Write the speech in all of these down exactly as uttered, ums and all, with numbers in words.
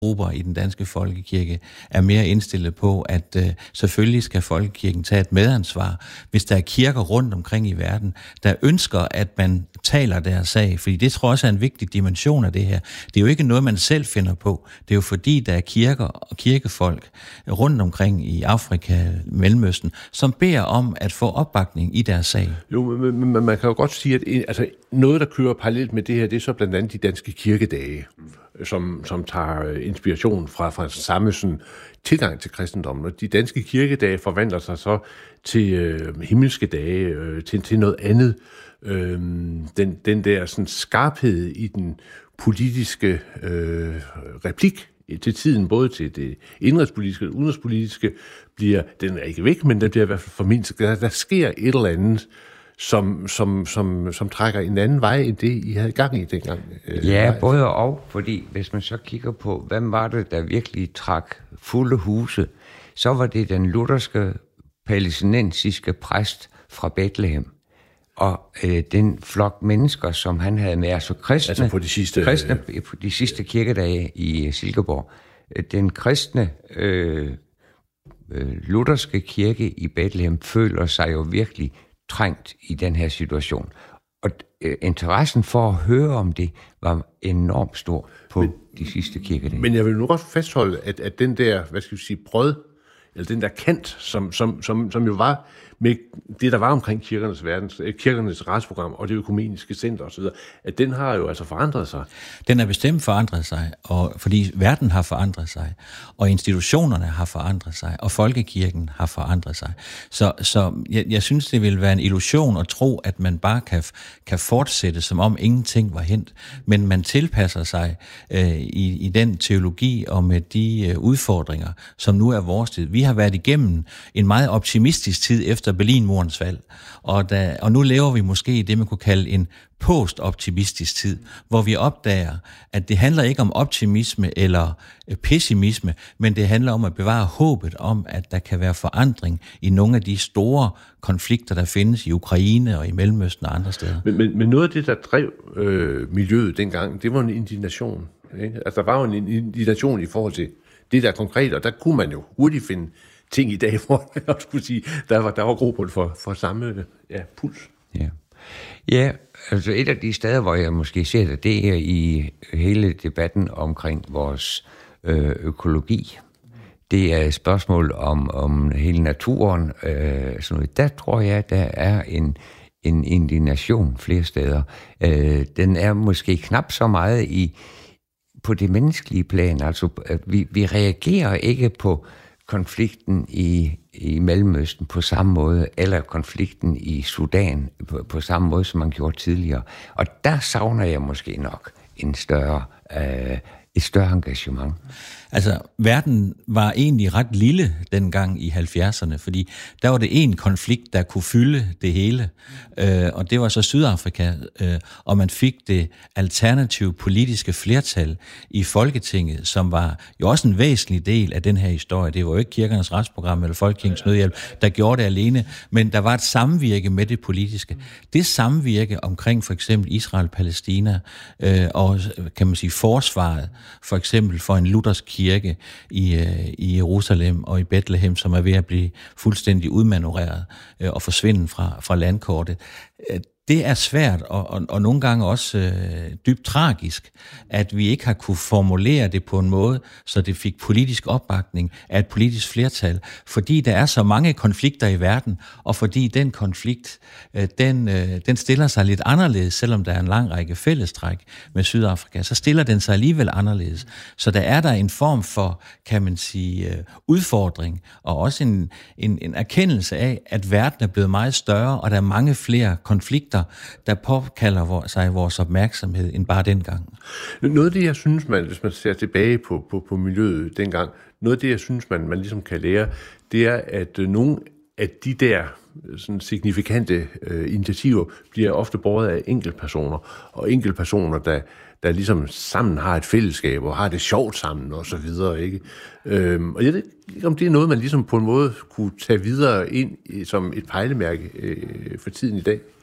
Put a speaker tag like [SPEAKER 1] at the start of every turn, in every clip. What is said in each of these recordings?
[SPEAKER 1] grupper i den danske folkekirke er mere indstillet på, at øh, selvfølgelig skal folkekirken tage et medansvar, hvis der er kirker rundt omkring i verden, der ønsker, at man taler deres sag, fordi det tror jeg også er en vigtig dimension af det her. Det er jo ikke noget, man selv finder på. Det er jo fordi, der er kirker og kirkefolk rundt omkring i Afrika, Mellemøsten, som beder om at få opbakning i deres sag.
[SPEAKER 2] Jo, men, men man kan jo godt sige, at altså, noget, der kører parallelt med det her, det er så blandt andet de danske kirkedage, som, som tager inspiration fra, fra samme sådan, tilgang til kristendommen. Og de danske kirkedage forvandler sig så til øh, himmelske dage, øh, til, til noget andet. Øh, den, den der sådan, skarphed i den politiske øh, replik til tiden, både til det indrigspolitiske og udenrigspolitiske, bliver, den er ikke væk, men den bliver i hvert fald formindsket. Der, der sker et eller andet, som, som, som, som trækker en anden vej end det, I havde gang i dengang.
[SPEAKER 3] Ja, både og, fordi hvis man så kigger på, hvem var det, der virkelig trak fulde huse, så var det den lutherske palæstinensiske præst fra Bethlehem. Og øh, den flok mennesker, som han havde med, altså kristne,
[SPEAKER 2] altså på de sidste,
[SPEAKER 3] kristne, på de sidste kirkedage i Silkeborg, den kristne øh, øh, lutherske kirke i Bethlehem føler sig jo virkelig trængt i den her situation. Og øh, interessen for at høre om det var enormt stor på men, de sidste kirkedage.
[SPEAKER 2] Men jeg vil nu godt fastholde, at, at den der, hvad skal vi sige, brød, eller den der kant, som, som, som, som jo var med det, der var omkring kirkernes, verdens, kirkernes retsprogram og det økumeniske center osv., at den har jo altså forandret sig.
[SPEAKER 1] Den er bestemt forandret sig, og fordi verden har forandret sig, og institutionerne har forandret sig, og folkekirken har forandret sig. Så, så jeg, jeg synes, det vil være en illusion at tro, at man bare kan, kan fortsætte, som om ingenting var hent, men man tilpasser sig øh, i, i den teologi og med de øh, udfordringer, som nu er vores tid. Vi har været igennem en meget optimistisk tid efter Berlinmurens fald, og, da, og nu lever vi måske i det, man kunne kalde en postoptimistisk tid, hvor vi opdager, at det handler ikke om optimisme eller pessimisme, men det handler om at bevare håbet om, at der kan være forandring i nogle af de store konflikter, der findes i Ukraine og i Mellemøsten og andre steder.
[SPEAKER 2] Men, men, men noget af det, der drev øh, miljøet dengang, det var en indignation. Ikke? Altså, der var jo en indignation i forhold til det der konkret, og der kunne man jo hurtigt finde ting i dag, hvor jeg skulle sige, der var, der var grobund for, for samme ja, puls.
[SPEAKER 3] Ja. ja, altså et af de steder, hvor jeg måske ser det, det er i hele debatten omkring vores øh, økologi. Det er et spørgsmål om, om hele naturen. Øh, sådan noget. Der tror jeg, der er en, en indignation flere steder. Øh, den er måske knap så meget i på det menneskelige plan. Altså, vi, vi reagerer ikke på konflikten i, i Mellemøsten på samme måde, eller konflikten i Sudan på, på samme måde, som man gjorde tidligere. Og der savner jeg måske nok en større, øh, et større engagement.
[SPEAKER 1] Altså, verden var egentlig ret lille dengang i halvfjerdserne, fordi der var det en konflikt, der kunne fylde det hele, øh, og det var så Sydafrika, øh, og man fik det alternative politiske flertal i Folketinget, som var jo også en væsentlig del af den her historie. Det var jo ikke kirkernes retsprogram eller Folkekirkens Nødhjælp, der gjorde det alene, men der var et samvirke med det politiske. Det samvirke omkring for eksempel Israel-Palæstina, øh, og kan man sige forsvaret, for eksempel for en luthersk kirke, kirke i, i Jerusalem og i Bethlehem, som er ved at blive fuldstændig udmanøvreret øh, og forsvinde fra, fra landkortet. Det er svært, og, og, og nogle gange også øh, dybt tragisk, at vi ikke har kunne formulere det på en måde, så det fik politisk opbakning af et politisk flertal, fordi der er så mange konflikter i verden, og fordi den konflikt, øh, den, øh, den stiller sig lidt anderledes, selvom der er en lang række fællestræk med Sydafrika, så stiller den sig alligevel anderledes. Så der er der en form for, kan man sige, øh, udfordring, og også en, en, en erkendelse af, at verden er blevet meget større, og der er mange flere konflikter, der påkalder sig vores opmærksomhed end bare dengang.
[SPEAKER 2] Noget af det, jeg synes, man, hvis man ser tilbage på, på, på miljøet dengang, noget af det, jeg synes, man, man ligesom kan lære, det er, at nogle af de der sådan signifikante øh, initiativer bliver ofte båret af enkeltpersoner, og enkeltpersoner, der, der ligesom sammen har et fællesskab, og har det sjovt sammen, og så videre, ikke? Øhm, og jeg ved ikke, om det er noget, man ligesom på en måde kunne tage videre ind som et pejlemærke øh, for tiden i dag.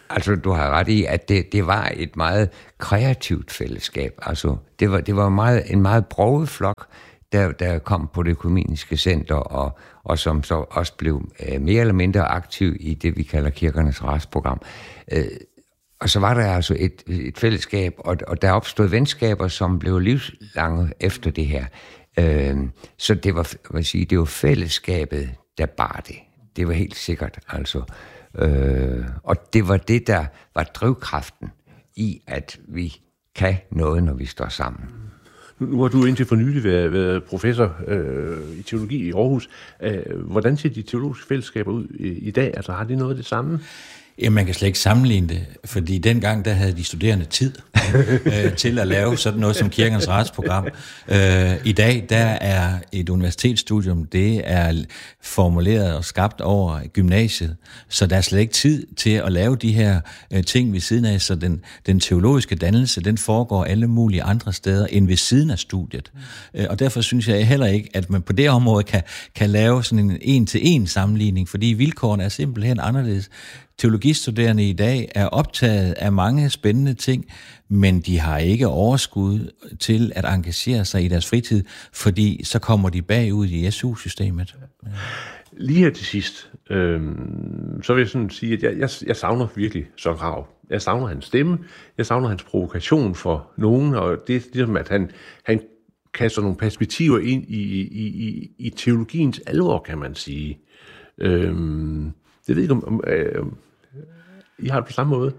[SPEAKER 3] Altså, du har ret i, at det, det var et meget kreativt fællesskab. Altså, det var, det var meget, en meget broget flok, der, der kom på det økumeniske center, og, og som så også blev øh, mere eller mindre aktiv i det, vi kalder kirkernes retsprogram. Øh, og så var der altså et, et fællesskab, og, og der opstod venskaber, som blev livslange efter det her. Øh, så det var, hvad sige, det var fællesskabet, der bar det. Det var helt sikkert, altså. Øh, og det var det, der var drivkraften i, at vi kan noget, når vi står sammen.
[SPEAKER 2] Nu, nu har du indtil for nylig været, været professor øh, i teologi i Aarhus. Øh, hvordan ser de teologiske fællesskaber ud i, i dag? Altså, har de noget af det samme?
[SPEAKER 1] Jamen, man kan slet ikke sammenligne det, fordi dengang, der havde de studerende tid øh, til at lave sådan noget som kirkens retsprogram. Øh, I dag, der er et universitetsstudium, det er formuleret og skabt over gymnasiet, så der er slet ikke tid til at lave de her øh, ting ved siden af, så den, den teologiske dannelse, den foregår alle mulige andre steder end ved siden af studiet. Øh, og derfor synes jeg heller ikke, at man på det område kan, kan lave sådan en en-til-en sammenligning, fordi vilkårene er simpelthen anderledes. Teologistuderende i dag er optaget af mange spændende ting, men de har ikke overskud til at engagere sig i deres fritid, fordi så kommer de bagud i S U-systemet.
[SPEAKER 2] Lige her til sidst, øh, så vil jeg sådan sige, at jeg, jeg, jeg savner virkelig Søren Krag. Jeg savner hans stemme, jeg savner hans provokation for nogen, og det er ligesom, at han, han kaster nogle perspektiver ind i, i, i, i teologiens alvor, kan man sige. Øh, jeg ved ikke, om, om øh, I har det på samme måde.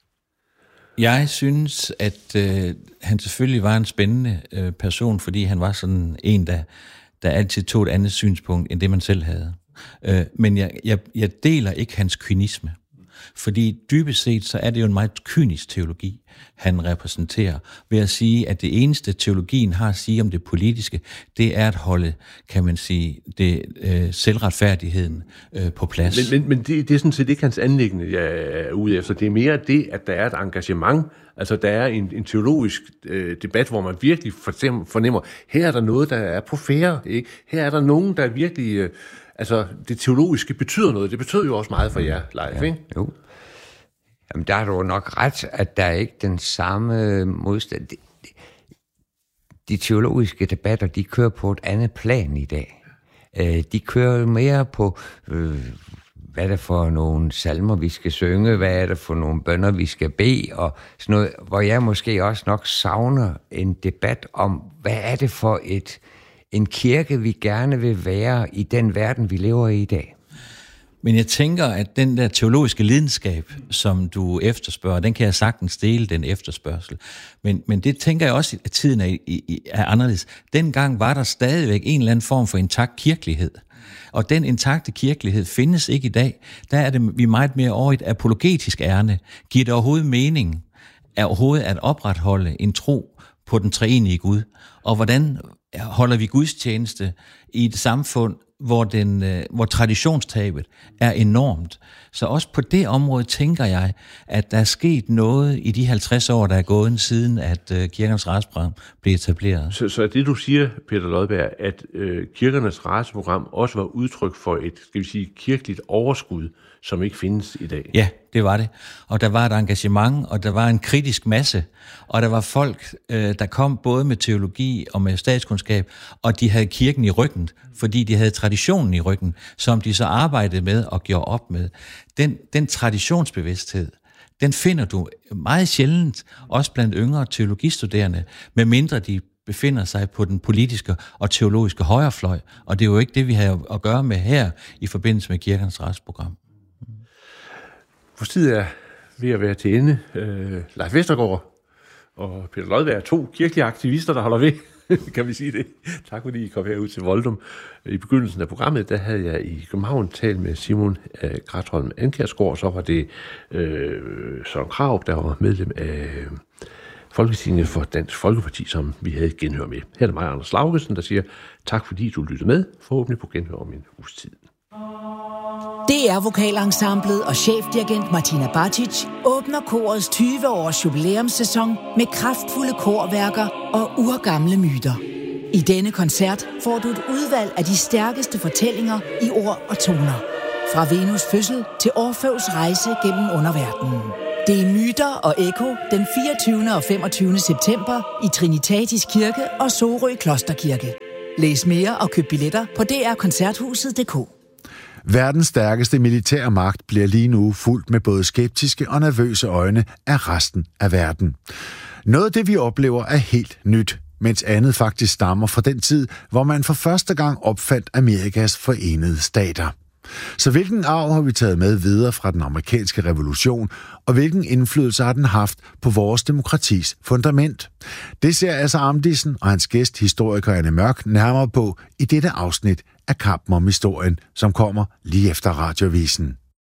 [SPEAKER 1] Jeg synes, at øh, han selvfølgelig var en spændende øh, person, fordi han var sådan en, der, der altid tog et andet synspunkt, end det man selv havde. Øh, men jeg, jeg, jeg deler ikke hans kynisme. Fordi dybest set, så er det jo en meget kynisk teologi, han repræsenterer, ved at sige, at det eneste teologien har at sige om det politiske, det er at holde, kan man sige, det, øh, selvretfærdigheden øh, på plads.
[SPEAKER 2] Men, men, men det, det er sådan set ikke hans anliggende, jeg er ude efter. Det er mere det, at der er et engagement, altså der er en, en teologisk øh, debat, hvor man virkelig fornemmer, her er der noget, der er på færre, ikke? Her er der nogen, der virkelig... Øh, Altså, det teologiske betyder noget. Det betyder jo også meget for jer, Leif, ikke?
[SPEAKER 3] Jo. Jamen, der er du nok ret, at der er ikke den samme modstand. De, de, de teologiske debatter, de kører på et andet plan i dag. Øh, de kører mere på, øh, hvad er det for nogle salmer, vi skal synge, hvad er det for nogle bønner, vi skal bede, og sådan noget, hvor jeg måske også nok savner en debat om, hvad er det for et... en kirke, vi gerne vil være i den verden, vi lever i i dag.
[SPEAKER 1] Men jeg tænker, at den der teologiske lidenskab, som du efterspørger, den kan jeg sagtens dele, den efterspørgsel. Men, men det tænker jeg også, at tiden er, er anderledes. Dengang var der stadigvæk en eller anden form for intakt kirkelighed. Og den intakte kirkelighed findes ikke i dag. Der er det, vi er meget mere over et apologetisk ærne. Giver det overhovedet mening, er overhovedet at opretholde en tro på den treenige Gud? Og hvordan holder vi gudstjeneste i et samfund, hvor, den, hvor traditionstabet er enormt? Så også på det område tænker jeg, at der er sket noget i de halvtreds år, der er gået siden, at kirkernes retsprogram blev etableret.
[SPEAKER 2] Så, så er det, du siger, Peter Lodberg, at øh, kirkernes retsprogram også var udtryk for et, skal vi sige, kirkeligt overskud, som ikke findes i dag?
[SPEAKER 1] Ja, det var det. Og der var et engagement, og der var en kritisk masse, og der var folk, øh, der kom både med teologi og med statskundskab, og de havde kirken i ryggen, fordi de havde traditionen i ryggen, som de så arbejdede med og gjorde op med. Den, den traditionsbevidsthed, den finder du meget sjældent, også blandt yngre teologistuderende, medmindre de befinder sig på den politiske og teologiske højrefløj, og det er jo ikke det, vi har at gøre med her i forbindelse med kirkernes retsprogram.
[SPEAKER 2] Vores tid er ved at være til ende. Øh, Leif Vestergaard og Peter Lodberg er to kirkelige aktivister, der holder ved, kan vi sige det. Tak fordi I kom herud til Voldum. I begyndelsen af programmet, der havde jeg i København talt med Simon øh, Gratholm Ankjærsgaard, så var det øh, Søren Krag, der var medlem af Folketinget for Dansk Folkeparti, som vi havde genhør med. Her er det mig, Anders Laugesen, der siger tak fordi du lyttede med. Forhåbentlig på genhør om en uges tid.
[SPEAKER 4] D R Vokalensemblet og chefdirigent Martina Batic åbner korets tyve-års jubilæumssæson med kraftfulde korværker og urgamle myter. I denne koncert får du et udvalg af de stærkeste fortællinger i ord og toner. Fra Venus' fødsel til Orfeus rejse gennem underverdenen. Det er Myter og Ekko den fireogtyvende og femogtyvende september i Trinitatis Kirke og Sorø Klosterkirke. Læs mere og køb billetter på d r koncerthuset punktum d k.
[SPEAKER 5] Verdens stærkeste militære magt bliver lige nu fuldt med både skeptiske og nervøse øjne af resten af verden. Noget af det, vi oplever, er helt nyt, mens andet faktisk stammer fra den tid, hvor man for første gang opfandt Amerikas Forenede Stater. Så hvilken arv har vi taget med videre fra den amerikanske revolution, og hvilken indflydelse har den haft på vores demokratis fundament? Det ser Asser Amdisen og hans gæst, historiker Anne Mørk, nærmere på i dette afsnit af Kampen om historien, som kommer lige efter Radioavisen.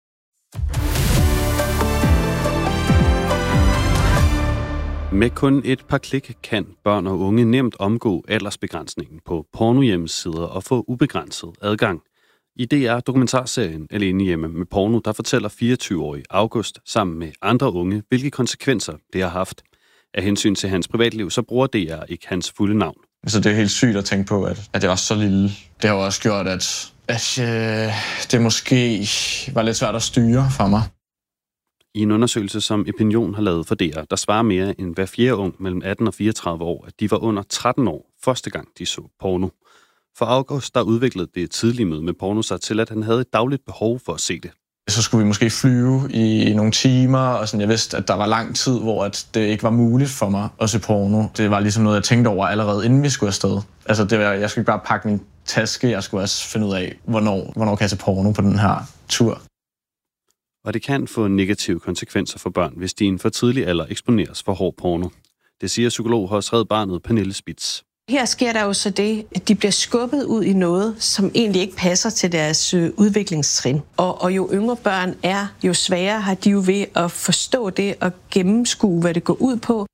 [SPEAKER 6] Med kun et par klik kan børn og unge nemt omgå aldersbegrænsningen på pornohjemmesider og få ubegrænset adgang. I D R-dokumentarserien Alene hjemme med porno, der fortæller fireogtyve-årig August sammen med andre unge, hvilke konsekvenser det har haft. Af hensyn til hans privatliv, så bruger D R ikke hans fulde navn.
[SPEAKER 7] Så det er helt sygt at tænke på, at, at jeg var så lille. Det har også gjort, at, at øh, det måske var lidt svært at styre for mig.
[SPEAKER 6] I en undersøgelse, som Opinion har lavet for D R, der svarer mere end hver fjerde ung mellem atten og fireogtredive år, at de var under tretten år første gang, de så porno. For August, der udviklede det tidlige møde med porno sig til, at han havde et dagligt behov for at se det.
[SPEAKER 7] Så skulle vi måske flyve i nogle timer, og sådan, jeg vidste, at der var lang tid, hvor at det ikke var muligt for mig at se porno. Det var ligesom noget, jeg tænkte over allerede, inden vi skulle afsted. Altså, det var, jeg skulle ikke bare pakke min taske, jeg skulle også finde ud af, hvornår, hvornår kan jeg se porno på den her tur.
[SPEAKER 6] Og det kan få negative konsekvenser for børn, hvis de i en for tidlig alder eksponeres for hård porno. Det siger psykolog hos Red Barnet Pernille Spitz.
[SPEAKER 8] Her sker der jo så det, at de bliver skubbet ud i noget, som egentlig ikke passer til deres udviklingstrin. Og, og jo yngre børn er, jo sværere har de jo ved at forstå det og gennemskue, hvad det går ud på.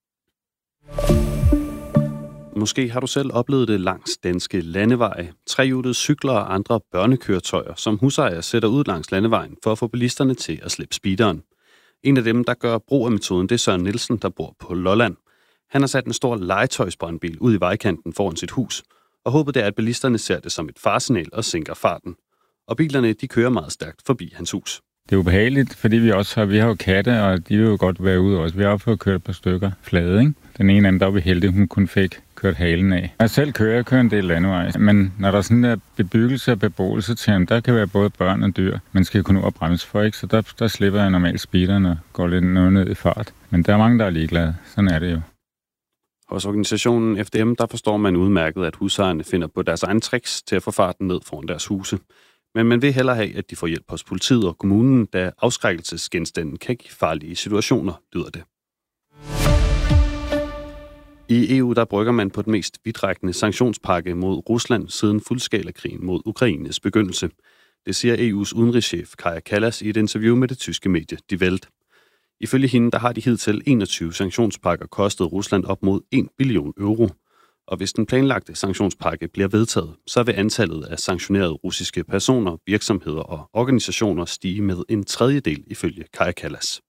[SPEAKER 6] Måske har du selv oplevet det langs danske landeveje, trehjulede cykler og andre børnekøretøjer, som husejer sætter ud langs landevejen for at få bilisterne til at slippe speederen. En af dem, der gør brug af metoden, det er Søren Nielsen, der bor på Lolland. Han har sat en stor legetøjsbrandbil ud i vejkanten foran sit hus, og håbet er, at bilisterne ser det som et faresignal og sænker farten. Og bilerne, de kører meget stærkt forbi hans hus.
[SPEAKER 9] Det er ubehageligt, fordi vi også har, vi har jo katte, og de vil jo godt være ude også. Vi har fået kørt et par stykker flade, ikke? Den ene af dem, der var vi heldige, hun kun fik kørt halen af. Jeg selv kører, jeg kører en del landevej, men når der er sådan der bebyggelse og beboelse til ham, der kan være både børn og dyr. Man skal kunne op bremse for, ikke? Så der, der slipper jeg normalt speederen og går lidt noget ned i fart. Men der er mange, der er ligeglade. Sådan er det jo.
[SPEAKER 6] Hos organisationen F D M, der forstår man udmærket, at husejerne finder på deres egne tricks til at få farten ned foran deres huse. Men man vil hellere have, at de får hjælp hos politiet og kommunen, da afskrækkelsesgenstanden kan give farlige situationer, lyder det. I E U der brygger man på den mest vidtrækkende sanktionspakke mod Rusland siden fuldskala-krigen mod Ukraines begyndelse. Det siger E U's udenrigschef Kaja Kallas i et interview med det tyske medie Die Welt. Ifølge hende der har de hidtil enogtyve sanktionspakker kostet Rusland op mod en billion euro. Og hvis den planlagte sanktionspakke bliver vedtaget, så vil antallet af sanktionerede russiske personer, virksomheder og organisationer stige med en tredjedel ifølge Kaja Kallas.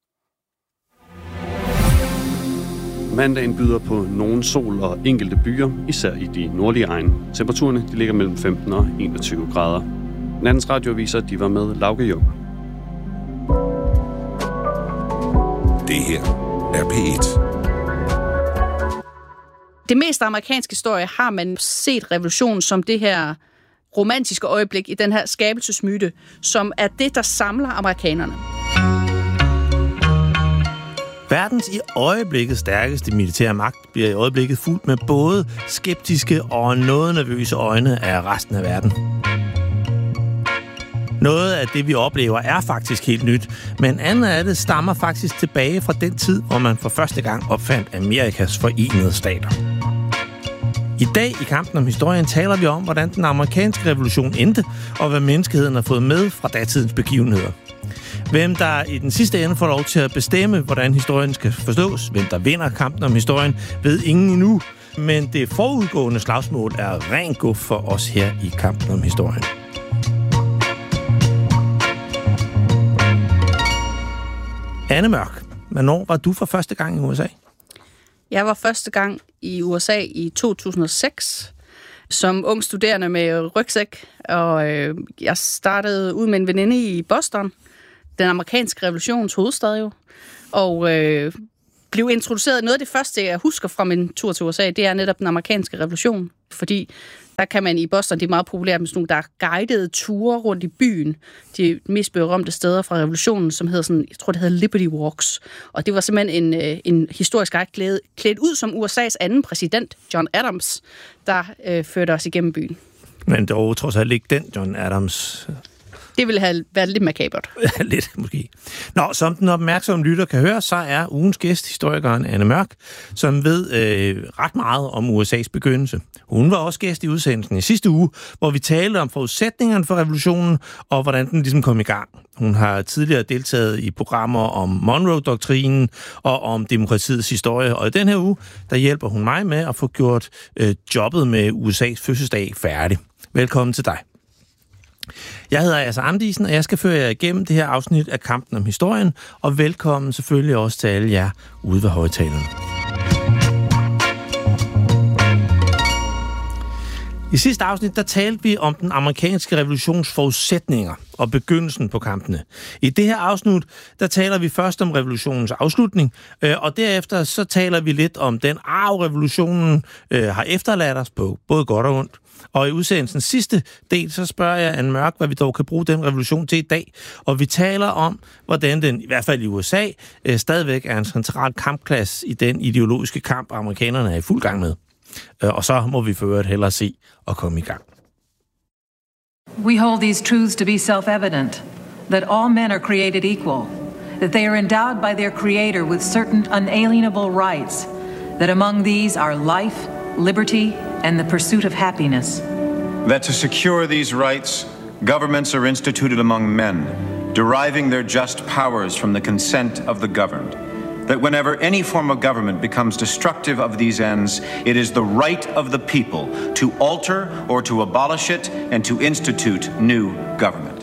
[SPEAKER 6] Mandagen byder på nogen sol og enkelte byer, især i de nordlige egne. Temperaturerne de ligger mellem femten og enogtyve grader. Nattens radioaviser de var med Lauke Jung.
[SPEAKER 10] Det her er P et.
[SPEAKER 11] Det meste amerikanske historie har man set revolutionen som det her romantiske øjeblik i den her skabelsesmyte, som er det, der samler amerikanerne.
[SPEAKER 12] Verdens i øjeblikket stærkeste militære magt bliver i øjeblikket fuldt med både skeptiske og noget nervøse øjne af resten af verden. Noget af det, vi oplever, er faktisk helt nyt, men andet af det stammer faktisk tilbage fra den tid, hvor man for første gang opfandt Amerikas Forenede Stater. I dag i Kampen om historien taler vi om, hvordan den amerikanske revolution endte, og hvad menneskeheden har fået med fra datidens begivenheder. Hvem der i den sidste ende får lov til at bestemme, hvordan historien skal forstås, hvem der vinder kampen om historien, ved ingen endnu. Men det forudgående slagsmål er ren guf for os her i Kampen om historien. Anne Mørk, hvornår var du for første gang i U S A?
[SPEAKER 11] Jeg var første gang i U S A i to tusind og seks som ung studerende med rygsæk, og øh, jeg startede ud med en veninde i Boston, den amerikanske revolutions hovedstad jo, og øh, blev introduceret. Noget af det første, jeg husker fra min tur til U S A, det er netop den amerikanske revolution, fordi der kan man i Boston, det er meget populært med sådan nogle, der er guidede ture rundt i byen. De mest berømte steder fra revolutionen, som hedder sådan, jeg tror, det hedder Liberty Walks. Og det var simpelthen en, en historisk guide klædt, klædt ud som U S A's anden præsident, John Adams, der øh, førte os igennem byen.
[SPEAKER 12] Men dog trods alt ikke den John Adams.
[SPEAKER 11] Det ville have været lidt makabert.
[SPEAKER 12] Lidt, måske. Nå, som den opmærksomme lytter kan høre, så er ugens gæst historikeren Anne Mørk, som ved øh, ret meget om U S A's begyndelse. Hun var også gæst i udsendelsen i sidste uge, hvor vi talte om forudsætningerne for revolutionen, og hvordan den ligesom kom i gang. Hun har tidligere deltaget i programmer om Monroe-doktrinen og om demokratiets historie, og i den her uge, der hjælper hun mig med at få gjort øh, jobbet med U S A's fødselsdag færdig. Velkommen til dig. Jeg hedder Asser Andisen, og jeg skal føre jer igennem det her afsnit af Kampen om historien, og velkommen selvfølgelig også til alle jer ude ved højtalerne. I sidste afsnit, der talte vi om den amerikanske revolutions forudsætninger og begyndelsen på kampene. I det her afsnit, der taler vi først om revolutionens afslutning, og derefter så taler vi lidt om den arv, revolutionen øh, har efterladt os på både godt og ondt. Og i udsendelsens sidste del, så spørger jeg Anne Mørk, hvad vi dog kan bruge den revolution til i dag. Og vi taler om, hvordan den, i hvert fald i U S A, øh, stadigvæk er en central kampplads i den ideologiske kamp, amerikanerne er i fuld gang med. Øh, og så må vi for øvrigt hellere se og komme i gang.
[SPEAKER 13] We hold these truths to be self-evident, that all men are created equal, that they are endowed by their Creator with certain unalienable rights, that among these are life, liberty, and the pursuit of happiness.
[SPEAKER 14] That to secure these rights, governments are instituted among men, deriving their just powers from the consent of the governed. That whenever any form of government becomes destructive of these ends, it is the right of the people to alter or to abolish it and to institute new government.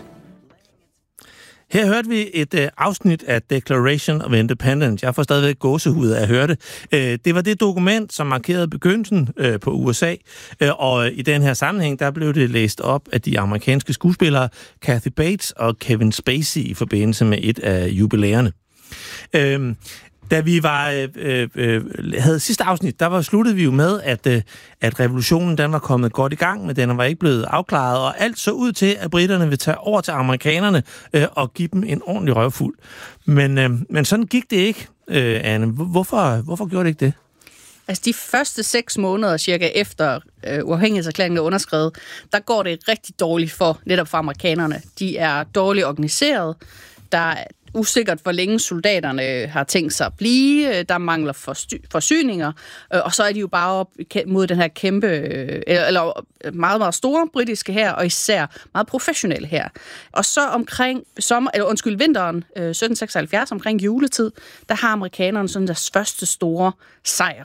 [SPEAKER 12] Her hørte vi et øh, afsnit af Declaration of Independence. Jeg får stadigvæk gåsehud af at høre det. Øh, det var det dokument, som markerede begyndelsen øh, på U S A, øh, og i den her sammenhæng, der blev det læst op af de amerikanske skuespillere Kathy Bates og Kevin Spacey i forbindelse med et af jubilæerne. Øh, Da vi var, øh, øh, havde sidste afsnit, der var sluttede vi jo med, at, øh, at revolutionen den var kommet godt i gang, men den var ikke blevet afklaret, og alt så ud til, at briterne vil tage over til amerikanerne øh, og give dem en ordentlig røvfuld. Men, øh, men sådan gik det ikke, øh, Anne. Hvorfor, hvorfor gjorde det ikke det?
[SPEAKER 11] Altså de første seks måneder cirka efter øh, uafhængighedserklæringen er underskrevet, der går det rigtig dårligt for netop for amerikanerne. De er dårligt organiseret. Der er usikkert, hvor længe soldaterne har tænkt sig at blive. Der mangler forsty- forsyninger, og så er de jo bare op mod den her kæmpe, eller meget, meget store britiske hær, og især meget professionelle hær. Og så omkring sommer, eller undskyld, vinteren sytten seksoghalvfjerds, omkring juletid, der har amerikanerne sådan deres første store sejr.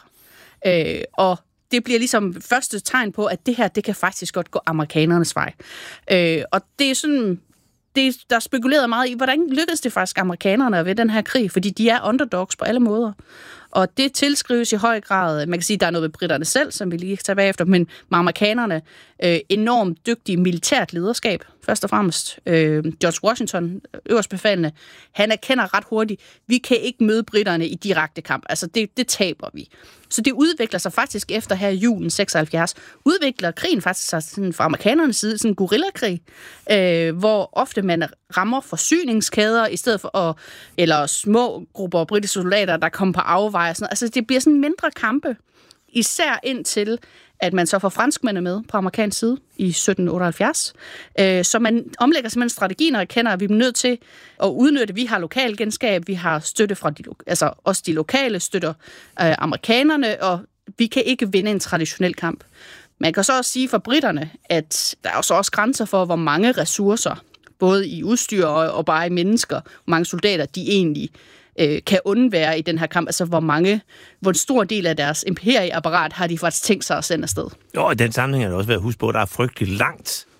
[SPEAKER 11] Og det bliver ligesom første tegn på, at det her, det kan faktisk godt gå amerikanernes vej. Og det er sådan... Det, der er spekuleret meget i, hvordan lykkedes det faktisk amerikanerne ved den her krig, fordi de er underdogs på alle måder. Og det tilskrives i høj grad, man kan sige, at der er noget ved britterne selv, som vi lige kan tage bagefter, men med amerikanerne øh, enormt dygtige militært lederskab, først og fremmest. Øh, George Washington, øverstbefalende, han erkender ret hurtigt, vi kan ikke møde britterne i direkte kamp, altså det, det taber vi. Så det udvikler sig faktisk efter her julen seksoghalvfjerds, udvikler krigen faktisk sig sådan fra amerikanernes side, sådan en guerillakrig, øh, hvor ofte man rammer forsyningskæder i stedet for, at, eller små grupper britiske soldater, der kommer på afveje. Altså det bliver sådan mindre kampe, især indtil at man så får franskmændene med på amerikansk side i sytten otteoghalvfjerds. Øh, så man omlægger simpelthen strategien og erkender, at vi er nødt til at udnytte, vi har lokal genskab, vi har støtte fra de, altså også de lokale støtter øh, amerikanerne, og vi kan ikke vinde en traditionel kamp. Man kan så også sige for britterne, at der er også, også grænser for, hvor mange ressourcer, både i udstyr og, og bare i mennesker, hvor mange soldater de egentlig øh, kan undvære i den her kamp. Altså hvor mange, hvor en stor del af deres imperieapparat har de faktisk tænkt sig at sende afsted.
[SPEAKER 12] Jo, i den sammenhæng er det også været at huske på, at der er frygteligt langt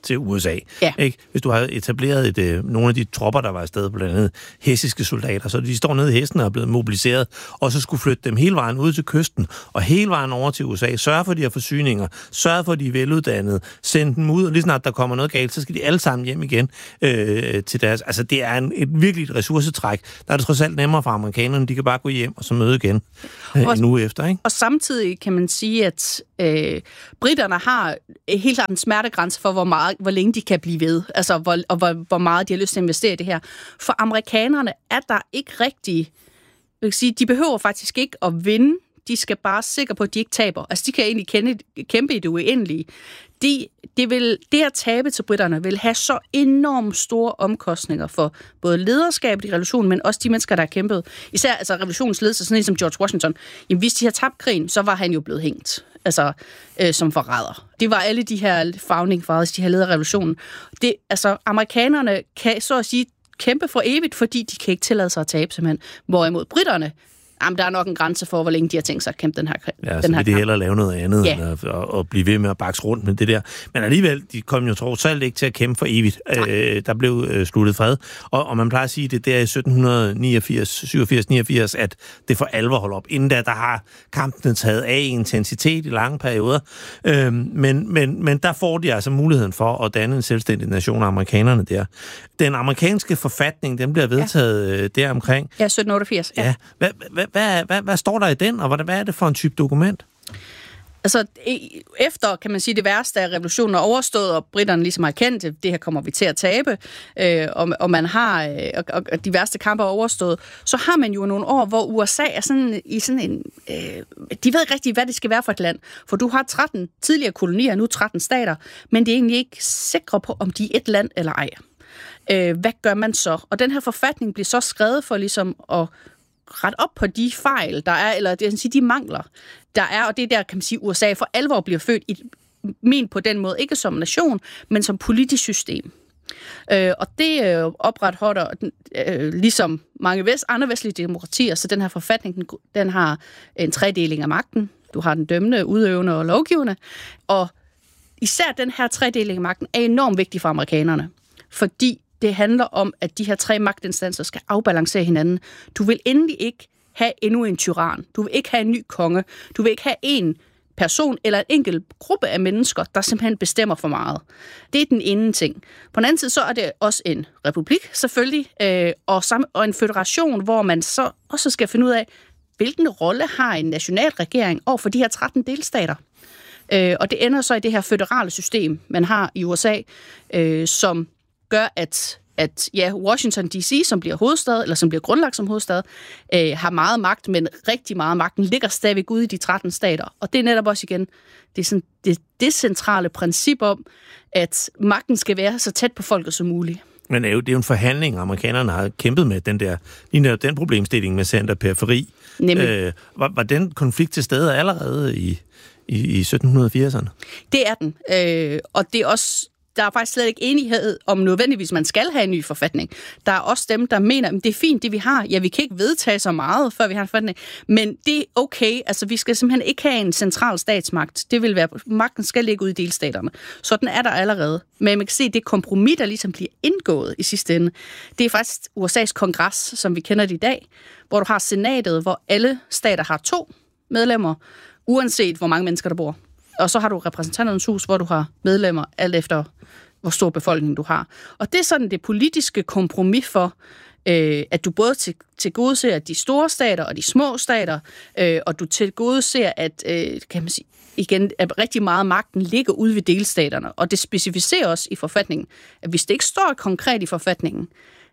[SPEAKER 12] til U S A.
[SPEAKER 8] Ja.
[SPEAKER 12] Ikke? Hvis du har etableret et, øh, nogle af de tropper, der var afsted, blandt andet hessiske soldater, så de står nede i hesten og er blevet mobiliseret, og så skulle flytte dem hele vejen ud til kysten, og hele vejen over til U S A, sørge for, at de har forsyninger, sørge for, at de er veluddannede, sende dem ud, og lige snart der kommer noget galt, så skal de alle sammen hjem igen øh, til deres... Altså, det er en, et virkelig ressourcetræk. Der er det trods alt nemmere for amerikanerne, de kan bare gå hjem og så møde igen øh, en uge efter, ikke?
[SPEAKER 11] Og samtidig kan man sige, at øh, britterne har helt klart en smertegrænse for, hvor, meget, hvor længe de kan blive ved, altså hvor, og hvor, hvor meget de har lyst til at investere i det her. For amerikanerne er der ikke rigtig... Jeg vil sige, de behøver faktisk ikke at vinde. De skal bare være sikre på, at de ikke taber. Altså, de kan egentlig kende, kæmpe i det uendelige. De, det, vil, det at tabe til britterne vil have så enormt store omkostninger for både lederskabet i revolutionen, men også de mennesker, der har kæmpet. Især altså, revolutionens ledelse, sådan en som George Washington. Jamen, hvis de har tabt krigen, så var han jo blevet hængt. Altså, øh, som forræder. Det var alle de her founding fathers, de har ledet revolutionen. Det, altså, amerikanerne kan så at sige kæmpe for evigt, fordi de kan ikke tillade sig at tabe, simpelthen. Hvorimod britterne, jamen, der er nok en grænse for, hvor længe de har tænkt sig at kæmpe den her kamp.
[SPEAKER 12] Ja, så vil de hellere lave noget andet, ja. end at, at, at blive ved med at bakse rundt med det der. Men alligevel, de kom jo trods alt ikke til at kæmpe for evigt. Øh, der blev øh, sluttet fred. Og, og man plejer at sige, det der i sytten niogfirs, syvogfirs, niogfirs, at det for alvor holder op. Inden da, der har kampene taget af intensitet i lange perioder. Øh, men, men, men der får de altså muligheden for at danne en selvstændig nation af amerikanerne der. Den amerikanske forfatning, den bliver vedtaget ja. der omkring.
[SPEAKER 11] Ja, sytten otteogfirs. Ja.
[SPEAKER 12] ja. Hvad, hvad, hvad, hvad, hvad står der i den, og hvad, hvad er det for en type dokument?
[SPEAKER 11] Altså, efter, kan man sige, det værste af revolutionen er overstået, og britterne ligesom har kendt, det her kommer vi til at tabe, øh, og, og man har, øh, og, og de værste kampe er overstået, så har man jo nogle år, hvor U S A er sådan i sådan en... Øh, de ved ikke rigtig, hvad det skal være for et land, for du har tretten tidligere kolonier, nu tretten stater, men det er egentlig ikke sikre på, om de er et land eller ej. Øh, hvad gør man så? Og den her forfatning bliver så skrevet for ligesom at ret op på de fejl, der er, eller det vil sige, de mangler, der er, og det er der, kan man sige, U S A for alvor bliver født i, men på den måde, ikke som nation, men som politisk system. Øh, og det øh, opretholder, øh, ligesom mange vest, andre vestlige demokratier, så den her forfatning, den, den har en tredeling af magten. Du har den dømmende, udøvende og lovgivende, og især den her tredeling af magten er enormt vigtig for amerikanerne, fordi det handler om, at de her tre magtinstanser skal afbalancere hinanden. Du vil endelig ikke have endnu en tyran. Du vil ikke have en ny konge. Du vil ikke have en person eller en enkelt gruppe af mennesker, der simpelthen bestemmer for meget. Det er den ene ting. På den anden side, så er det også en republik, selvfølgelig, øh, og, sam- og en føderation, hvor man så også skal finde ud af, hvilken rolle har en nationalregering over for de her tretten delstater. Øh, og det ender så i det her føderale system, man har i U S A, øh, som gør, at, at ja, Washington D C, som bliver hovedstad, eller som bliver grundlagt som hovedstad, øh, har meget magt, men rigtig meget magten ligger stadigvæk ude i de tretten stater. Og det er netop også igen det, er sådan, det, det centrale princip om, at magten skal være så tæt på folket som muligt.
[SPEAKER 12] Men det er jo, det er jo en forhandling, amerikanerne har kæmpet med, den der, lige den problemstilling med center-periferi. Øh, var, var den konflikt til stede allerede i, i, i sytten firserne? Det
[SPEAKER 11] er den, øh, og det er også... Der er faktisk slet ikke enighed om nødvendigvis, man skal have en ny forfatning. Der er også dem, der mener, at det er fint, det vi har. Ja, vi kan ikke vedtage så meget, før vi har en forfatning, men det er okay. Altså, vi skal simpelthen ikke have en central statsmagt. Det vil være, magten skal ligge ude i delstaterne. Sådan er der allerede. Men man kan se, at det kompromis, der ligesom bliver indgået i sidste ende, det er faktisk U S A's kongres, som vi kender det i dag, hvor du har senatet, hvor alle stater har to medlemmer, uanset hvor mange mennesker der bor. Og så har du repræsentanternes hus, hvor du har medlemmer, alt efter hvor stor befolkning du har. Og det er sådan det politiske kompromis for, øh, at du både til, til gode ser de store stater og de små stater, øh, og du til gode ser, at, øh, kan man sige, igen, at rigtig meget magten ligger ude ved delstaterne. Og det specificerer også i forfatningen, at hvis det ikke står konkret i forfatningen,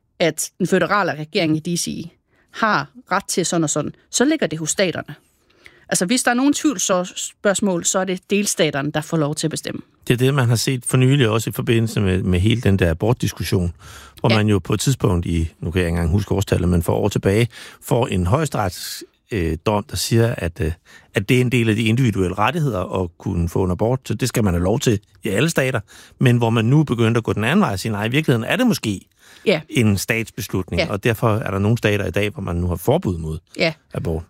[SPEAKER 11] at den føderale regering i D C har ret til sådan og sådan, så ligger det hos staterne. Altså, hvis der er nogen tvivlsspørgsmål, så er det delstaterne, der får lov til at bestemme.
[SPEAKER 12] Det er det, man har set for nylig også i forbindelse med, med hele den der abortdiskussion, hvor ja. man jo på et tidspunkt i, nu kan jeg ikke engang huske årstallet, men for år tilbage, får en højesterets øh, dom, der siger, at, øh, at det er en del af de individuelle rettigheder at kunne få en abort, så det skal man have lov til i alle stater, men hvor man nu begynder at gå den anden vej og sige, nej, i virkeligheden er det måske
[SPEAKER 11] ja.
[SPEAKER 12] en statsbeslutning, ja. og derfor er der nogle stater i dag, hvor man nu har forbud mod
[SPEAKER 11] ja.
[SPEAKER 12] abort.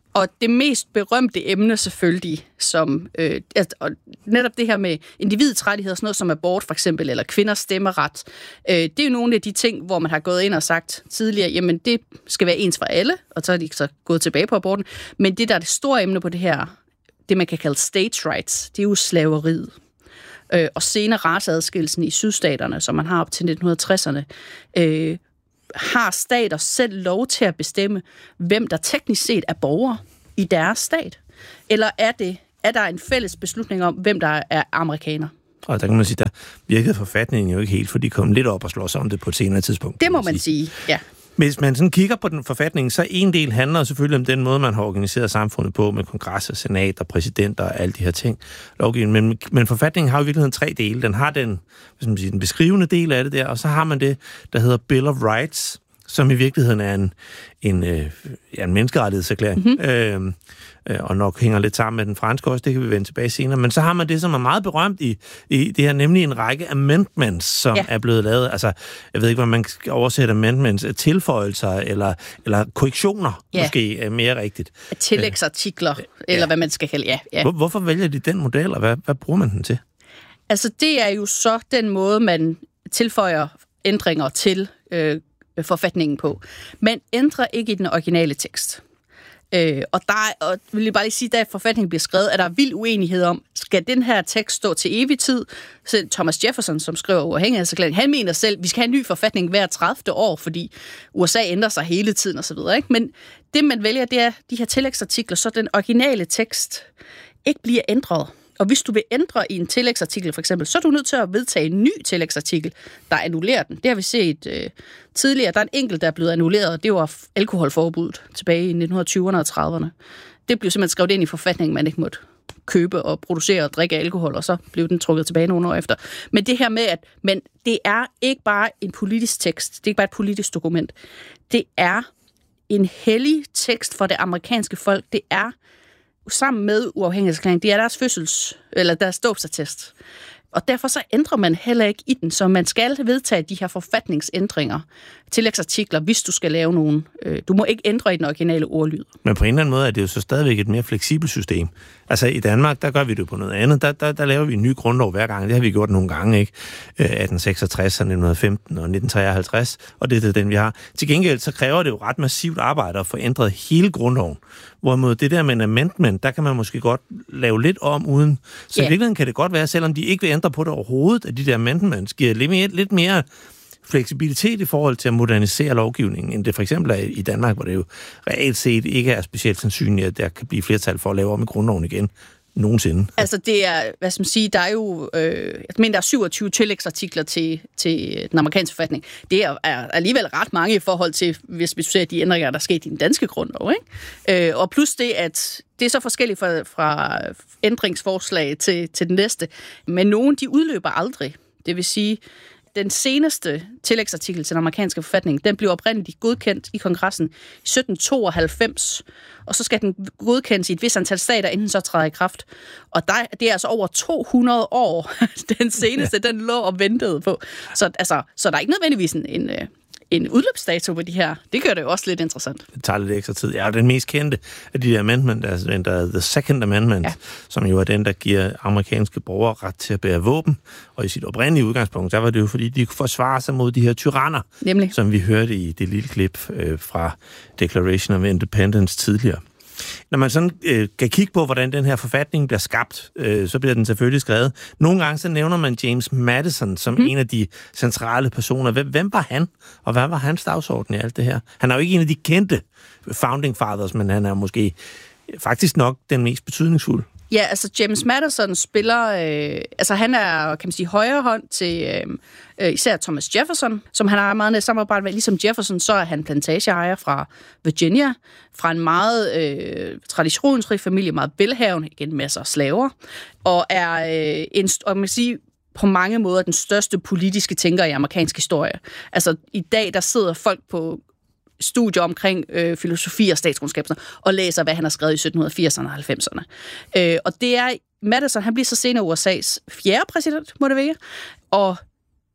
[SPEAKER 11] Og det mest berømte emne selvfølgelig, som øh, altså, og netop det her med individets rettigheder, sådan noget som abort for eksempel, eller kvinders stemmeret, øh, det er jo nogle af de ting, hvor man har gået ind og sagt tidligere, jamen det skal være ens for alle, og så er de så gået tilbage på aborten. Men det, der er det store emne på det her, det man kan kalde states' rights, det er jo slaveriet. Øh, og senere raceadskillelsen i sydstaterne, som man har op til nitten tresserne, øh, har stater selv lov til at bestemme, hvem der teknisk set er borgere i deres stat? Eller er, det, er der en fælles beslutning om, hvem der er amerikaner?
[SPEAKER 12] Og der kan man sige, der virkede forfatningen jo ikke helt, for de kom lidt op og slår sig om det på et senere tidspunkt.
[SPEAKER 11] Det må man sige, sige ja.
[SPEAKER 12] Hvis man sådan kigger på den forfatning, så en del handler selvfølgelig om den måde, man har organiseret samfundet på, med kongresser, senat og præsidenter og alle de her ting. Lovgivning. Men, men forfatningen har i virkeligheden tre dele. Den har den, hvis man siger, den beskrivende del af det der, og så har man det, der hedder Bill of Rights, som i virkeligheden er en, en, øh, ja, en menneskerettighedserklæring, mm-hmm. øh, øh, og nok hænger lidt sammen med den franske også, det kan vi vende tilbage senere. Men så har man det, som er meget berømt i, i det her, nemlig en række amendments, som ja. er blevet lavet. Altså, jeg ved ikke, hvad man skal oversætte amendments, tilføjelser eller, eller korrektioner, ja. måske er mere rigtigt.
[SPEAKER 11] Tillægsartikler, øh, eller ja. hvad man skal kalde, ja. ja.
[SPEAKER 12] Hvor, hvorfor vælger de den model, og hvad, hvad bruger man den til?
[SPEAKER 11] Altså, det er jo så den måde, man tilføjer ændringer til øh, forfatningen på. Man ændrer ikke i den originale tekst. Øh, og der og vil jeg bare lige sige, da forfatningen bliver skrevet, er der vild uenighed om, skal den her tekst stå til evig tid? Så Thomas Jefferson, som skriver uafhængighedserklæringen, han mener selv, vi skal have en ny forfatning hver tredivte år, fordi U S A ændrer sig hele tiden osv. Men det, man vælger, det er de her tillægsartikler, så den originale tekst ikke bliver ændret. Og hvis du vil ændre i en tillægsartikel for eksempel, så er du nødt til at vedtage en ny tillægsartikel, der annullerer den. Det har vi set øh, tidligere. Der er en enkelt, der er blevet annulleret, og det var alkoholforbuddet tilbage i nitten tyverne og trediverne. Det blev simpelthen skrevet ind i forfatningen, man ikke måtte købe og producere og drikke alkohol, og så blev den trukket tilbage nogle år efter. Men det her med, at men det er ikke bare en politisk tekst, det er ikke bare et politisk dokument. Det er en hellig tekst for det amerikanske folk. Det er sammen med uafhængighedserklæringen, det er deres fødsels, eller deres dåbsattest. Og derfor så ændrer man heller ikke i den, så man skal vedtage de her forfatningsændringer, tillægsartikler, hvis du skal lave nogen. Du må ikke ændre i den originale ordlyd.
[SPEAKER 12] Men på en eller anden måde er det jo så stadigvæk et mere fleksibelt system. Altså i Danmark, der gør vi det på noget andet. Der, der, der laver vi en ny grundlov hver gang. Det har vi gjort nogle gange, ikke? atten seksogtres, nitten femten og nitten treoghalvtreds, og det er den, vi har. Til gengæld så kræver det jo ret massivt arbejde at få ændret hele grundloven. Hvorimod det der med en amendment, der kan man måske godt lave lidt om uden. Så yeah. i virkeligheden kan det godt være, selvom de ikke vil ændre på det overhovedet, at de der amendments giver lidt mere, lidt mere fleksibilitet i forhold til at modernisere lovgivningen, end det for eksempel er i Danmark, hvor det jo reelt set ikke er specielt sandsynligt, at der kan blive flertal for at lave om i grundloven igen nogensinde.
[SPEAKER 11] Altså det er, hvad skal man sige, der er jo, øh, jeg mener, der er syvogtyve tillægsartikler til, til den amerikanske forfatning. Det er, er alligevel ret mange i forhold til, hvis vi ser de ændringer, der er sket i den danske grundlov, ikke? Øh, og plus det, at det er så forskelligt fra, fra ændringsforslag til, til den næste, men nogen, de udløber aldrig. Det vil sige, den seneste tillægsartikel til den amerikanske forfatning, den blev oprindeligt godkendt i kongressen i sytten tooghalvfems, og så skal den godkendes i et vis antal stater, inden så træder i kraft. Og der, det er altså over to hundrede år, den seneste, ja. den lå og ventede på. Så, altså, så der er ikke nødvendigvis en, en, en udløbsdato på de her. Det gør det jo også lidt interessant.
[SPEAKER 12] Det tager lidt ekstra tid. Ja, den mest kendte af de der amendment, altså den der The Second Amendment, ja. som jo er den, der giver amerikanske borgere ret til at bære våben. Og i sit oprindelige udgangspunkt, der var det jo, fordi de kunne forsvare sig mod de her tyranner,
[SPEAKER 11] Nemlig.
[SPEAKER 12] som vi hørte i det lille klip øh, fra Declaration of Independence tidligere. Når man sådan øh, kan kigge på, hvordan den her forfatning bliver skabt, øh, så bliver den selvfølgelig skrevet. Nogle gange så nævner man James Madison som hmm. en af de centrale personer. Hvem, hvem var han, og hvad var hans dagsorden i alt det her? Han er jo ikke en af de kendte founding fathers, men han er måske faktisk nok den mest betydningsfulde.
[SPEAKER 11] Ja, altså James Madison spiller, øh, altså han er, kan man sige, højre hånd til øh, især Thomas Jefferson, som han har meget nært samarbejde med. Ligesom Jefferson, så er han plantageejer fra Virginia, fra en meget øh, traditionsrig familie, meget velhavende, igen masser af slaver, og er øh, en, og man kan sige, på mange måder den største politiske tænker i amerikansk historie. Altså i dag, der sidder folk på studier omkring øh, filosofi og statskundskab og læser, hvad han har skrevet i sytten firserne og halvfemserne. Øh, og det er, Madison, han bliver så senere U S A's fjerde præsident, må det være, og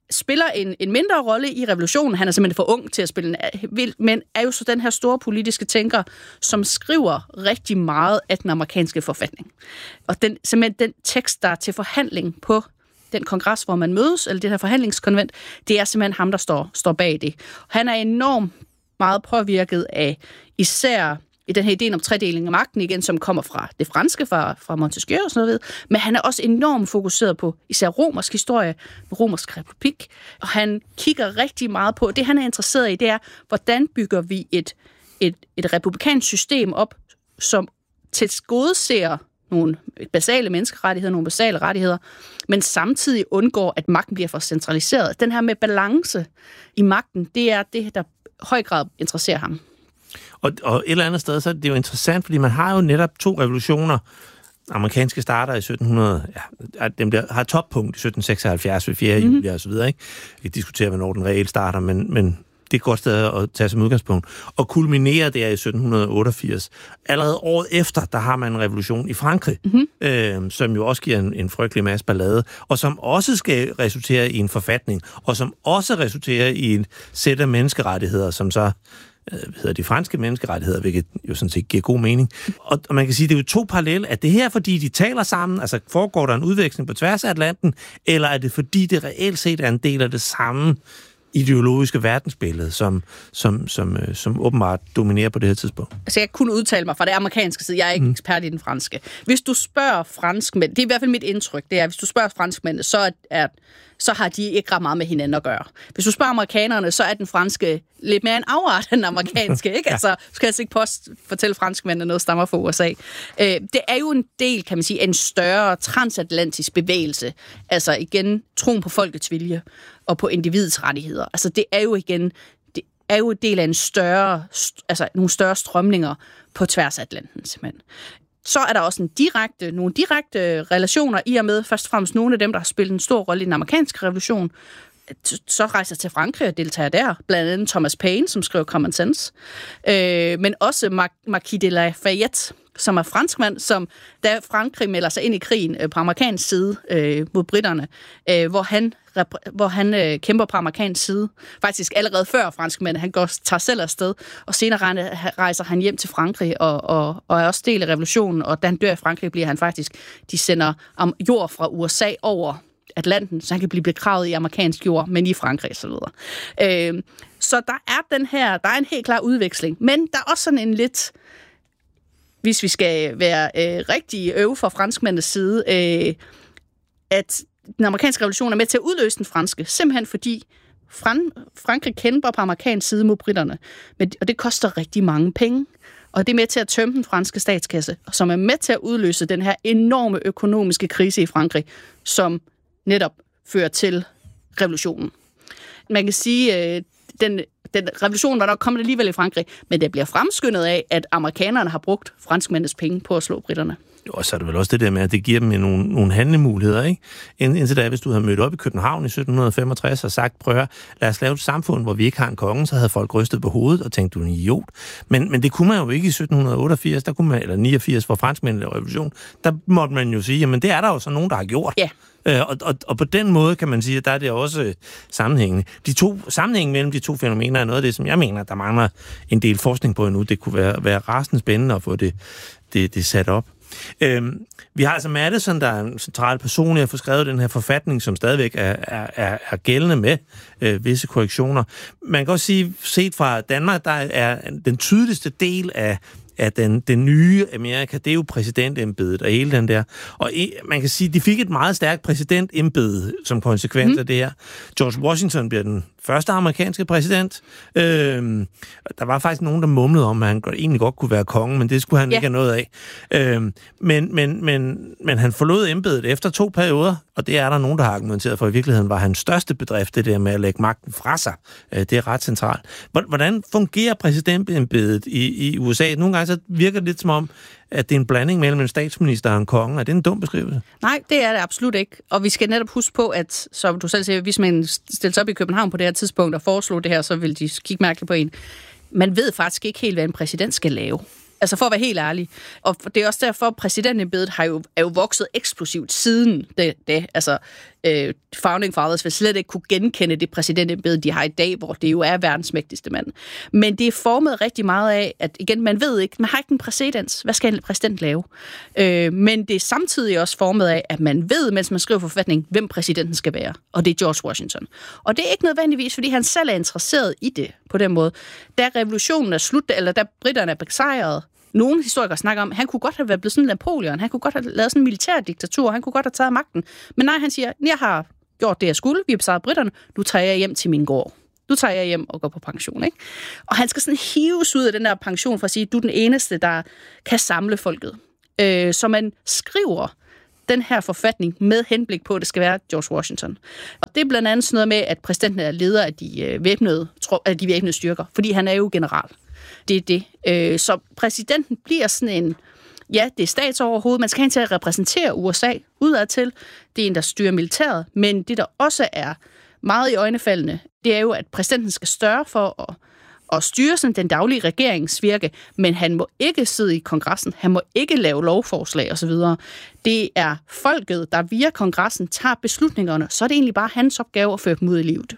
[SPEAKER 11] spiller en, en mindre rolle i revolutionen. Han er simpelthen for ung til at spille en, men er jo så den her store politiske tænker, som skriver rigtig meget af den amerikanske forfatning. Og den, simpelthen den tekst, der er til forhandling på den kongres, hvor man mødes, eller det her forhandlingskonvent, det er simpelthen ham, der står, står bag det. Han er enormt meget påvirket af især i den her idé om tredeling af magten igen, som kommer fra det franske, fra, fra Montesquieu og sådan noget, men han er også enormt fokuseret på især romersk historie, romersk republik, og han kigger rigtig meget på, det han er interesseret i, det er, hvordan bygger vi et, et, et republikansk system op, som tilgodeser nogle basale menneskerettigheder, nogle basale rettigheder, men samtidig undgår, at magten bliver for centraliseret. Den her med balance i magten, det er det, der i høj grad interesserer ham.
[SPEAKER 12] Og, og et eller andet sted, så er det jo interessant, fordi man har jo netop to revolutioner. Amerikanske starter i sytten hundrede, ja, dem der har toppunkt i sytten seksoghalvfjerds ved fjerde juli og så videre, ikke? Vi kan diskutere, hvornår den reelt starter, men, men det er et godt sted at tage som udgangspunkt. Og kulminerer der i sytten otteogfirs. Allerede året efter, der har man en revolution i Frankrig, mm-hmm. øh, som jo også giver en, en frygtelig masse ballade, og som også skal resultere i en forfatning, og som også resulterer i en sæt af menneskerettigheder, som så hedder de franske menneskerettigheder, hvilket jo sådan set giver god mening. Og, og man kan sige, det er jo to parallelle. Er det her, fordi de taler sammen, altså foregår der en udveksling på tværs af Atlanten, eller er det fordi, det reelt set er en del af det samme ideologiske verdensbillede, som, som, som, som åbenbart dominerer på det her tidspunkt?
[SPEAKER 11] Altså, jeg kunne udtale mig fra det amerikanske side. Jeg er ikke mm. ekspert i den franske. Hvis du spørger franskmænd, det er i hvert fald mit indtryk, det er, hvis du spørger franskmændene, så er, er så har de ikke ret meget med hinanden at gøre. Hvis du spørger amerikanerne, så er den franske lidt mere en afart end den amerikanske, ikke? Altså, du skal altså ikke post fortælle franskmændene noget stammer fra U S A. Øh, det er jo en del, kan man sige, af en større transatlantisk bevægelse. Altså igen, troen på folkets vilje og på individets rettigheder. Altså det er jo igen, det er jo en del af en større, altså nogle større strømninger på tværs af Atlanten, simpelthen. Så er der også en direkte, nogle direkte relationer i og med, først og fremmest nogle af dem, der har spillet en stor rolle i den amerikanske revolution, så rejser til Frankrig og deltager der. Blandt andet Thomas Paine, som skriver Common Sense. Øh, men også Mar- Marquis de Lafayette, som er franskmand, som da Frankrig melder sig ind i krigen øh, på amerikansk side øh, mod britterne, øh, hvor han, rep- hvor han øh, kæmper på amerikansk side. Faktisk allerede før franskmænd. Han går, tager selv afsted, og senere rejser han hjem til Frankrig og, og, og er også del af revolutionen. Og da han dør i Frankrig, bliver han faktisk, de sender jord fra U S A over Atlanten, så han kan blive begravet i amerikansk jord, men i Frankrig og så videre. Øh, så der er den her, der er en helt klar udveksling. Men der er også sådan en lidt, hvis vi skal være øh, rigtig øve fra franskmændenes side, øh, at den amerikanske revolution er med til at udløse den franske, simpelthen fordi Fran- Frankrig kæmper på amerikansk side mod britterne, men, og det koster rigtig mange penge. Og det er med til at tømme den franske statskasse, som er med til at udløse den her enorme økonomiske krise i Frankrig, som netop fører til revolutionen. Man kan sige, at den, den revolution var nok kommet alligevel i Frankrig, men det bliver fremskyndet af, at amerikanerne har brugt franskmændenes penge på at slå britterne.
[SPEAKER 12] Og så er det vel også det der med, at det giver dem nogle, nogle handlemuligheder, ikke? Indtil da, hvis du havde mødt op i København i sytten femogtres og sagt, prøv at lad os lave et samfund, hvor vi ikke har en konge, så havde folk rystet på hovedet og tænkt, du er en idiot. Men, men det kunne man jo ikke i sytten otteogfirs, der kunne man, eller niogfirs, hvor franskmændene lavede revolution. Der måtte man jo sige, jamen det er der jo så nogen, der har gjort.
[SPEAKER 11] Ja.
[SPEAKER 12] Øh, og, og, og på den måde kan man sige, at der er det også øh, sammenhængende. De to sammenhængen mellem de to fænomener er noget af det, som jeg mener, der mangler en del forskning på endnu. Det kunne være, være rasende spændende at få det, det, det sat op. Øhm, vi har altså Madison, der er en central person, at få skrevet den her forfatning, som stadigvæk er, er, er gældende med øh, visse korrektioner. Man kan også sige, set fra Danmark, der er den tydeligste del af af den, den nye Amerika, det er jo præsidentembedet og hele den der. Og man kan sige, de fik et meget stærkt præsidentembede som konsekvens mm. af det her. George Washington bliver den første amerikanske præsident. Øhm, der var faktisk nogen, der mumlede om, at han egentlig godt kunne være konge, men det skulle han yeah. ikke have noget af. Øhm, men, men, men, men han forlod embedet efter to perioder, og det er der nogen, der har argumenteret for. I virkeligheden var hans største bedrift, det der med at lægge magten fra sig. Det er ret centralt. Hvordan fungerer præsidentembedet i, i U S A? Nogle gange så virker det lidt som om, at det er en blanding mellem en statsminister og en konge. Er det en dum beskrivelse?
[SPEAKER 11] Nej, det er det absolut ikke. Og vi skal netop huske på, at som du selv siger, hvis man stiller sig op i København på det her tidspunkt og foreslår det her, så vil de kigge mærkeligt på en. Man ved faktisk ikke helt, hvad en præsident skal lave. Altså for at være helt ærlig. Og det er også derfor, at præsidentembedet har jo, er jo vokset eksplosivt siden det. det. Altså, øh, Founding Fathers vil slet ikke kunne genkende det præsidentembede, de har i dag, hvor det jo er verdens mægtigste mand. Men det er formet rigtig meget af, at igen, man ved ikke, man har ikke en præcedens. Hvad skal en præsident lave? Øh, men det er samtidig også formet af, at man ved, mens man skriver forfatning, hvem præsidenten skal være. Og det er George Washington. Og det er ikke nødvendigvis, fordi han selv er interesseret i det på den måde. Da revolutionen er slut, eller da britterne er besejret, nogle historikere snakker om, at han kunne godt have været blevet sådan Napoleon, han kunne godt have lavet sådan en militærdiktatur, han kunne godt have taget magten. Men nej, han siger, jeg har gjort det, jeg skulle, vi har besejret britterne, nu tager jeg hjem til min gård. Nu tager jeg hjem og går på pension, ikke? Og han skal sådan hives ud af den der pension for at sige, du er den eneste, der kan samle folket. Øh, så man skriver den her forfatning med henblik på, at det skal være George Washington. Og det er blandt andet sådan noget med, at præsidenten er leder af de øh, væbnede, af de væbnede styrker, fordi han er jo general. Det er det. Øh, så præsidenten bliver sådan en, ja, det er statsoverhoved, man skal have en til at repræsentere U S A udadtil. Det er en, der styrer militæret, men det, der også er meget i øjnefaldende, det er jo, at præsidenten skal større for at, at styre sådan den daglige regeringsvirke, men han må ikke sidde i kongressen, han må ikke lave lovforslag osv. Det er folket, der via kongressen tager beslutningerne, så er det egentlig bare hans opgave at føre dem ud i livet.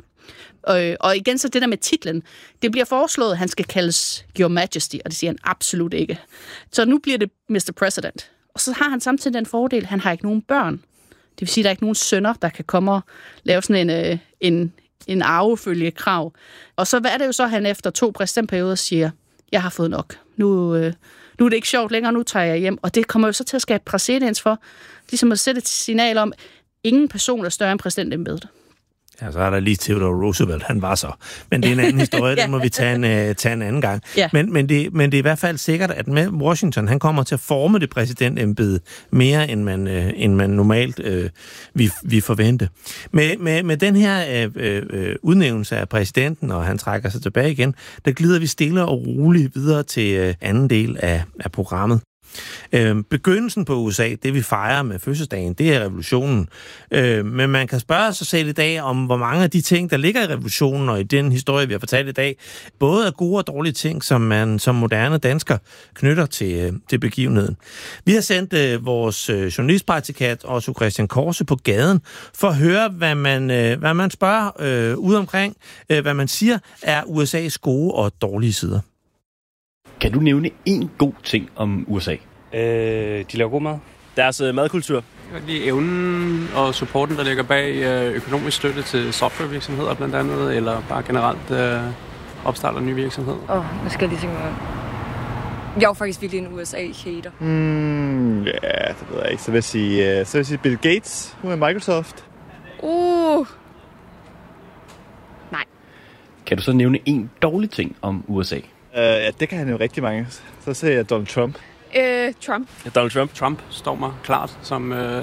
[SPEAKER 11] Og igen så det der med titlen, det bliver foreslået, at han skal kaldes Your Majesty, og det siger han absolut ikke. Så nu bliver det mister President. Og så har han samtidig den fordel, at han har ikke nogen børn. Det vil sige, at der er ikke nogen sønner, der kan komme og lave sådan en, en, en arvefølgekrav. Og så hvad er det jo så, han efter to præsidentperioder siger, jeg har fået nok. Nu, nu er det ikke sjovt længere, nu tager jeg hjem. Og det kommer jo så til at skabe præcedens for, ligesom at sætte et signal om, ingen person er større end præsidentembedet.
[SPEAKER 12] Ja, så er der lige Theodore Roosevelt, han var så. Men det er en anden historie, ja. Den må vi tage en, uh, tage en anden gang. Ja. Men, men, det, men det er i hvert fald sikkert, at med Washington, han kommer til at forme det præsidentembede mere, end man, uh, end man normalt uh, vi, vi forvente. Med, med, med den her uh, uh, udnævnelse af præsidenten, og han trækker sig tilbage igen, der glider vi stille og roligt videre til uh, anden del af, af programmet. Øh, begyndelsen på U S A, det vi fejrer med fødselsdagen, det er revolutionen. Øh, men man kan spørge sig selv i dag om, hvor mange af de ting, der ligger i revolutionen og i den historie, vi har fortalt i dag, både er gode og dårlige ting, som man som moderne dansker knytter til, øh, til begivenheden. Vi har sendt øh, vores øh, journalistpraktikant Otto Christian Korse på gaden for at høre, hvad man, øh, hvad man spørger øh, ud omkring, øh, hvad man siger er U S A's gode og dårlige sider.
[SPEAKER 15] Kan du nævne en god ting om U S A?
[SPEAKER 16] Øh, de laver god mad. Deres øh, madkultur.
[SPEAKER 17] De evnen og supporten, der ligger bag øh, økonomisk støtte til softwarevirksomheder blandt andet, eller bare generelt øh, opstarter nye virksomheder.
[SPEAKER 18] Åh, oh, hvad skal jeg lige tænke mig om? Jeg er jo faktisk virkelig en U S A-hater.
[SPEAKER 19] Mm, ja, det ved jeg ikke. Så vil jeg sige, uh, så vil jeg sige Bill Gates. Hun er Microsoft.
[SPEAKER 18] Uh. Nej.
[SPEAKER 15] Kan du så nævne en dårlig ting om U S A?
[SPEAKER 19] Uh, ja, det kan han jo rigtig mange. Så siger jeg Donald Trump.
[SPEAKER 18] Øh, Trump.
[SPEAKER 17] Ja, Donald Trump. Trump står mig klart som øh,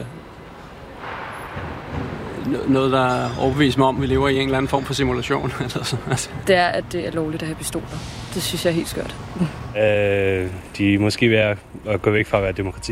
[SPEAKER 17] noget, der overbeviser mig om, at vi lever i en eller anden form for simulation.
[SPEAKER 18] Det er, at det er lovligt at have pistoler. Det synes jeg er helt skørt.
[SPEAKER 16] øh, de er måske ved at gå væk fra at være demokrati.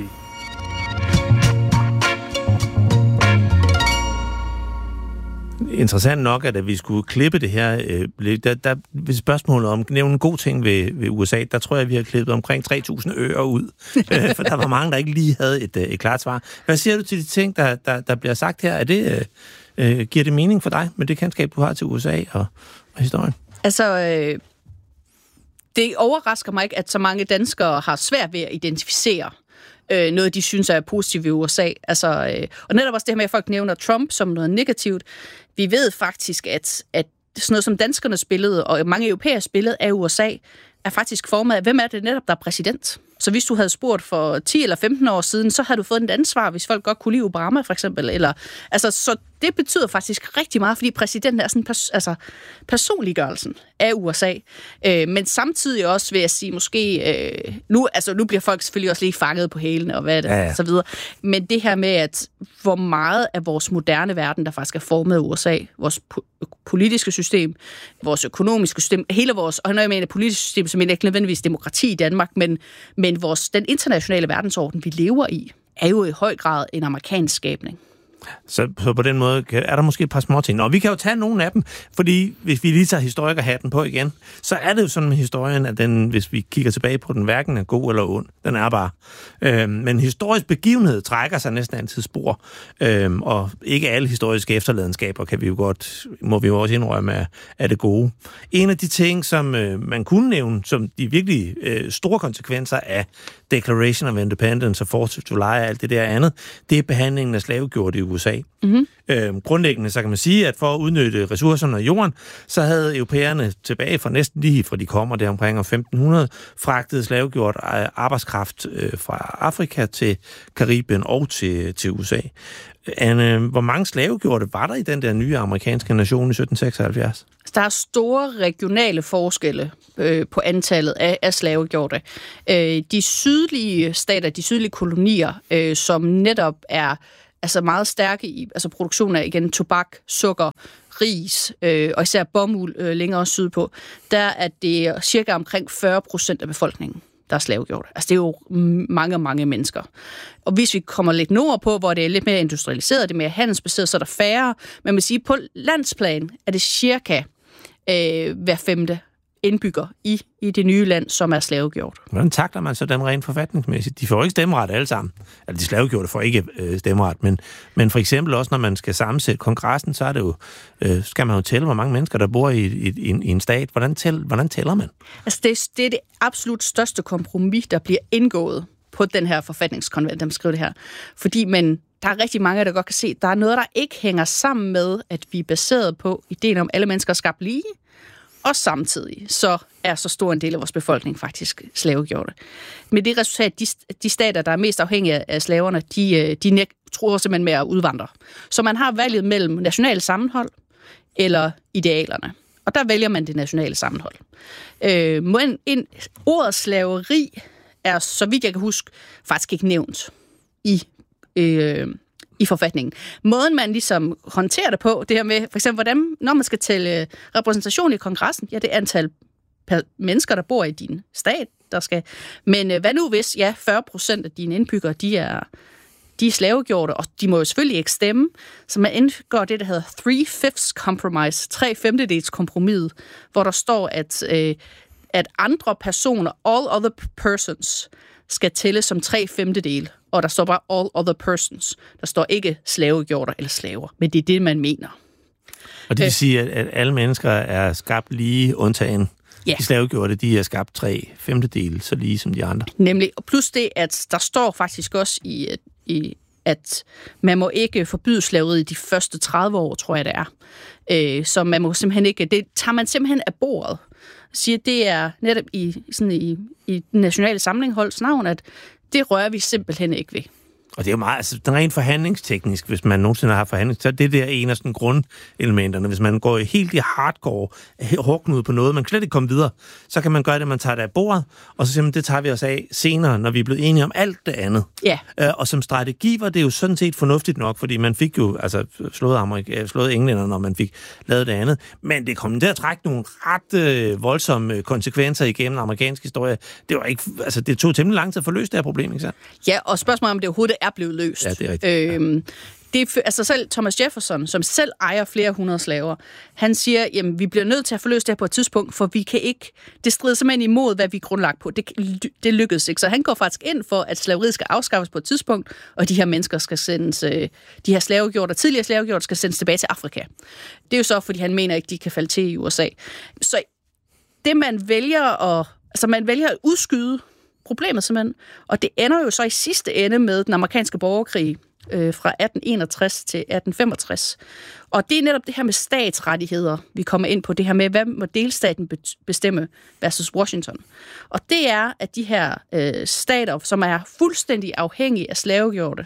[SPEAKER 12] Interessant nok, at vi skulle klippe det her. Øh, der, der, hvis spørgsmålet om nævne en god ting ved, ved U S A, der tror jeg, vi har klippet omkring tre tusind øer ud. øh, for der var mange, der ikke lige havde et, et klart svar. Hvad siger du til de ting, der, der, der bliver sagt her? Er det, øh, giver det mening for dig med det kendskab, du har til U S A og, og historien?
[SPEAKER 11] Altså, øh, det overrasker mig ikke, at så mange danskere har svært ved at identificere øh, noget, de synes er positivt ved U S A. Altså, øh, og netop også det her med, at folk nævner Trump som noget negativt. Vi ved faktisk, at, at sådan noget som danskernes billede, og mange europæers billede af U S A, er faktisk formet af, hvem er det netop, der er præsident? Så hvis du havde spurgt for ti eller femten år siden, så havde du fået et ansvar, hvis folk godt kunne lide Obama, for eksempel. Eller, altså, så det betyder faktisk rigtig meget, fordi præsidenten er sådan pers- altså, personliggørelsen af U S A. Øh, men samtidig også vil jeg sige, måske... Øh, nu, altså, nu bliver folk selvfølgelig også lige fanget på hælene, og hvad er det, ja, ja. så videre. Men det her med, at hvor meget af vores moderne verden, der faktisk er formet af U S A, vores po- politiske system, vores økonomiske system, hele vores, og når jeg mener politiske system, så mener jeg ikke nødvendigvis demokrati i Danmark, men, men vores, den internationale verdensorden, vi lever i, er jo i høj grad en amerikansk skabning.
[SPEAKER 12] Så, så på den måde er der måske et par små ting. Og vi kan jo tage nogle af dem, fordi hvis vi lige tager historikerhatten på igen, så er det jo sådan med historien, at den, hvis vi kigger tilbage på den, hverken er god eller ond. Den er bare. Øhm, men historisk begivenhed trækker sig næsten altid spor. Øhm, og ikke alle historiske efterladenskaber kan vi jo godt, må vi jo også indrømme, er, er det gode. En af de ting, som øh, man kunne nævne, som de virkelig øh, store konsekvenser af Declaration of Independence og fourth of July og alt det der andet, det er behandlingen af slavegjorte i U S A. Mm-hmm. Øhm, grundlæggende så kan man sige, at for at udnytte ressourcerne og jorden, så havde europæerne tilbage fra næsten lige fra de kommer der omkring år femten hundrede, fragtet slavegjort arbejdskraft øh, fra Afrika til Karibien og til, til U S A. Anne, hvor mange slavegjorte var der i den der nye amerikanske nation i sytten seksoghalvfjerds?
[SPEAKER 11] Der er store regionale forskelle øh, på antallet af, af slavegjorte. Øh, de sydlige stater, de sydlige kolonier, øh, som netop er altså meget stærke i altså produktion af igen tobak, sukker, ris øh, og især bomuld øh, længere sydpå, der er det cirka omkring fyrre procent af befolkningen, der er slavegjort. Altså det er jo mange, mange mennesker. Og hvis vi kommer lidt nordpå, hvor det er lidt mere industrialiseret, det er mere handelsbaseret, så er der færre. Men man vil sige, på landsplan er det cirka øh, hver femte indbygger i, i det nye land, som er slavegjort.
[SPEAKER 12] Hvordan takler man så den rent forfatningsmæssigt? De får jo ikke stemmeret alle sammen. Altså, de slavegjorte får ikke øh, stemmeret, men, men for eksempel også, når man skal sammensætte kongressen, så er det jo, øh, skal man jo tælle, hvor mange mennesker, der bor i, i, i, en, i en stat. Hvordan, tæl, hvordan tæller man?
[SPEAKER 11] Altså, det, det er det absolut største kompromis, der bliver indgået på den her forfatningskonvent, der beskriver det her. Fordi man, der er rigtig mange, der godt kan se, at der er noget, der ikke hænger sammen med, at vi er baseret på ideen om, alle mennesker er skabt lige, og samtidig så er så stor en del af vores befolkning faktisk slavegjorte. Med det resultat, de, de stater, der er mest afhængige af slaverne, de, de næk- tror simpelthen med at udvandre. Så man har valget mellem national sammenhold eller idealerne. Og der vælger man det nationale sammenhold. Øh, men en, ordet slaveri er, så vidt jeg kan huske, faktisk ikke nævnt i øh, i forfatningen. Måden, man ligesom håndterer det på, det her med, for eksempel, hvordan, når man skal tælle repræsentation i kongressen, ja, det er antal mennesker, der bor i din stat, der skal. Men øh, hvad nu hvis, ja, fyrre procent af dine indbyggere, de er, de er slavegjorte, og de må jo selvfølgelig ikke stemme, så man indgår det, der hedder three-fifths compromise, tre femtedels kompromis, hvor der står, at, øh, at andre personer, all other persons, skal tælle som tre femtedel, og der står bare all other persons. Der står ikke slavegjorter eller slaver, men det er det, man mener.
[SPEAKER 12] Og det vil sige, at alle mennesker er skabt lige undtagen. Ja. De slavegjorte, de er skabt tre femtedele, så lige som de andre.
[SPEAKER 11] Nemlig, og plus det, at der står faktisk også i, i at man må ikke forbyde slaveriet i de første tredive år, tror jeg det er. Øh, så man må simpelthen ikke, det tager man simpelthen af bordet. Siger, det er netop i, sådan i, i den nationale samlingholds navn, at det rører vi simpelthen ikke ved.
[SPEAKER 12] Og det er jo meget, altså den rent forhandlingsteknisk, hvis man nogensinde har forhandling, så er det der en af sådan grundelementerne. Hvis man går helt i hardcore, hårdknude på noget, man kan slet ikke komme videre, så kan man gøre det, man tager det af bordet, og så simpelthen, det tager vi os af senere, når vi er blevet enige om alt det andet.
[SPEAKER 11] Ja.
[SPEAKER 12] Og som strategi var det jo sådan set fornuftigt nok, fordi man fik jo altså slået, Amerika, slået englænder, når man fik lavet det andet. Men det kom til at trække nogle ret øh, voldsomme konsekvenser igennem amerikansk historie. Det var ikke, altså det tog temmelig lang tid at få løst det her problem, ikke sant?
[SPEAKER 11] Ja, og spørgsmålet om det overhovedet er blevet løst.
[SPEAKER 12] Ja, det er rigtigt.
[SPEAKER 11] Øhm, det er, altså selv Thomas Jefferson, som selv ejer flere hundrede slaver, han siger, jamen vi bliver nødt til at få løst det her på et tidspunkt, for vi kan ikke, det strider simpelthen imod, hvad vi er grundlagt på. Det, det lykkedes ikke. Så han går faktisk ind for, at slaveriet skal afskaffes på et tidspunkt, og de her mennesker skal sendes, de her slavegjorte, tidligere slavegjorte, skal sendes tilbage til Afrika. Det er jo så, fordi han mener ikke, de kan falde til i U S A. Så det man vælger at, altså man vælger at udskyde problemet simpelthen. Og det ender jo så i sidste ende med den amerikanske borgerkrig øh, fra atten enogtres til atten femogtres. Og det er netop det her med statsrettigheder, vi kommer ind på. Det her med, hvad må delstaten bestemme versus Washington. Og det er, at de her øh, stater, som er fuldstændig afhængige af slavegjorte,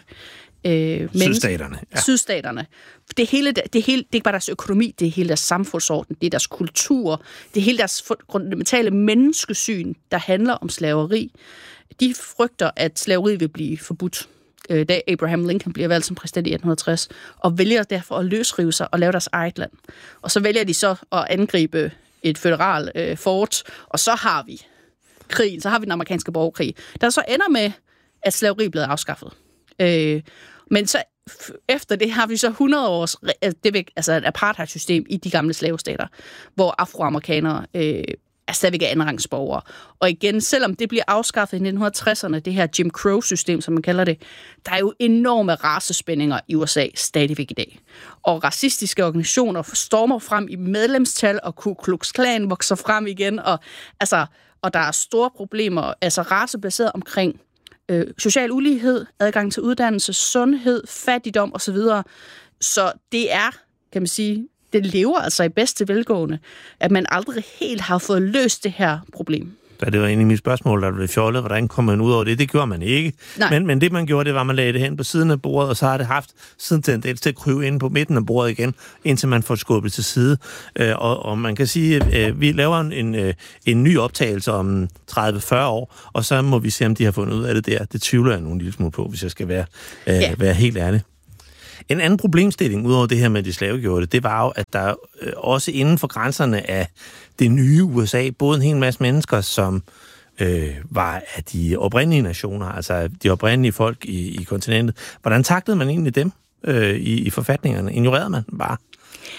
[SPEAKER 11] Øh,
[SPEAKER 12] Sydstaterne.
[SPEAKER 11] Ja. Sydstaterne. Det, hele, det, hele, det er ikke bare deres økonomi, det er hele deres samfundsorden, det er deres kultur, det er hele deres fundamentale menneskesyn, der handler om slaveri. De frygter, at slaveri vil blive forbudt, øh, da Abraham Lincoln bliver valgt som præsident i atten tres, og vælger derfor at løsrive sig og lave deres eget land. Og så vælger de så at angribe et føderal øh, fort, og så har vi krigen, så har vi den amerikanske borgerkrig, der så ender med, at slaveri er blevet afskaffet. Øh, men så efter det har vi så hundrede års det, altså et apartheidsystem i de gamle slavestater, hvor afroamerikanere øh, er stadigvæk andenrangsborgere. Og igen, selvom det bliver afskaffet i nitten tresserne, det her Jim Crow-system, som man kalder det, der er jo enorme racespændinger i U S A stadigvæk i dag. Og racistiske organisationer stormer frem i medlemstal, og Ku Klux Klan vokser frem igen, og, altså, og der er store problemer, altså racebaseret omkring øh, social ulighed, adgang til uddannelse, sundhed, fattigdom osv. Så det er, kan man sige, det lever altså i bedste velgående, at man aldrig helt har fået løst det her problem.
[SPEAKER 12] Ja, det var egentlig mit spørgsmål, der blev fjollet. Hvordan kom man ud over det? Det gjorde man ikke. Men, men det, man gjorde, det var, at man lagde det hen på siden af bordet, og så har det haft siden tendens til at krybe ind på midten af bordet igen, indtil man får skubbet til side. Øh, og, og man kan sige, at øh, vi laver en, en, en ny optagelse om tredive til fyrre år, og så må vi se, om de har fundet ud af det der. Det tvivler jeg nogle lille smule på, hvis jeg skal være, øh, ja. være helt ærlig. En anden problemstilling, udover det her med de slavegjorte, det var jo, at der øh, også inden for grænserne af det nye U S A, både en hel masse mennesker, som øh, var af de oprindelige nationer, altså de oprindelige folk i, i kontinentet. Hvordan taklede man egentlig dem øh, i, i forfatningerne? Ignorerede man dem bare?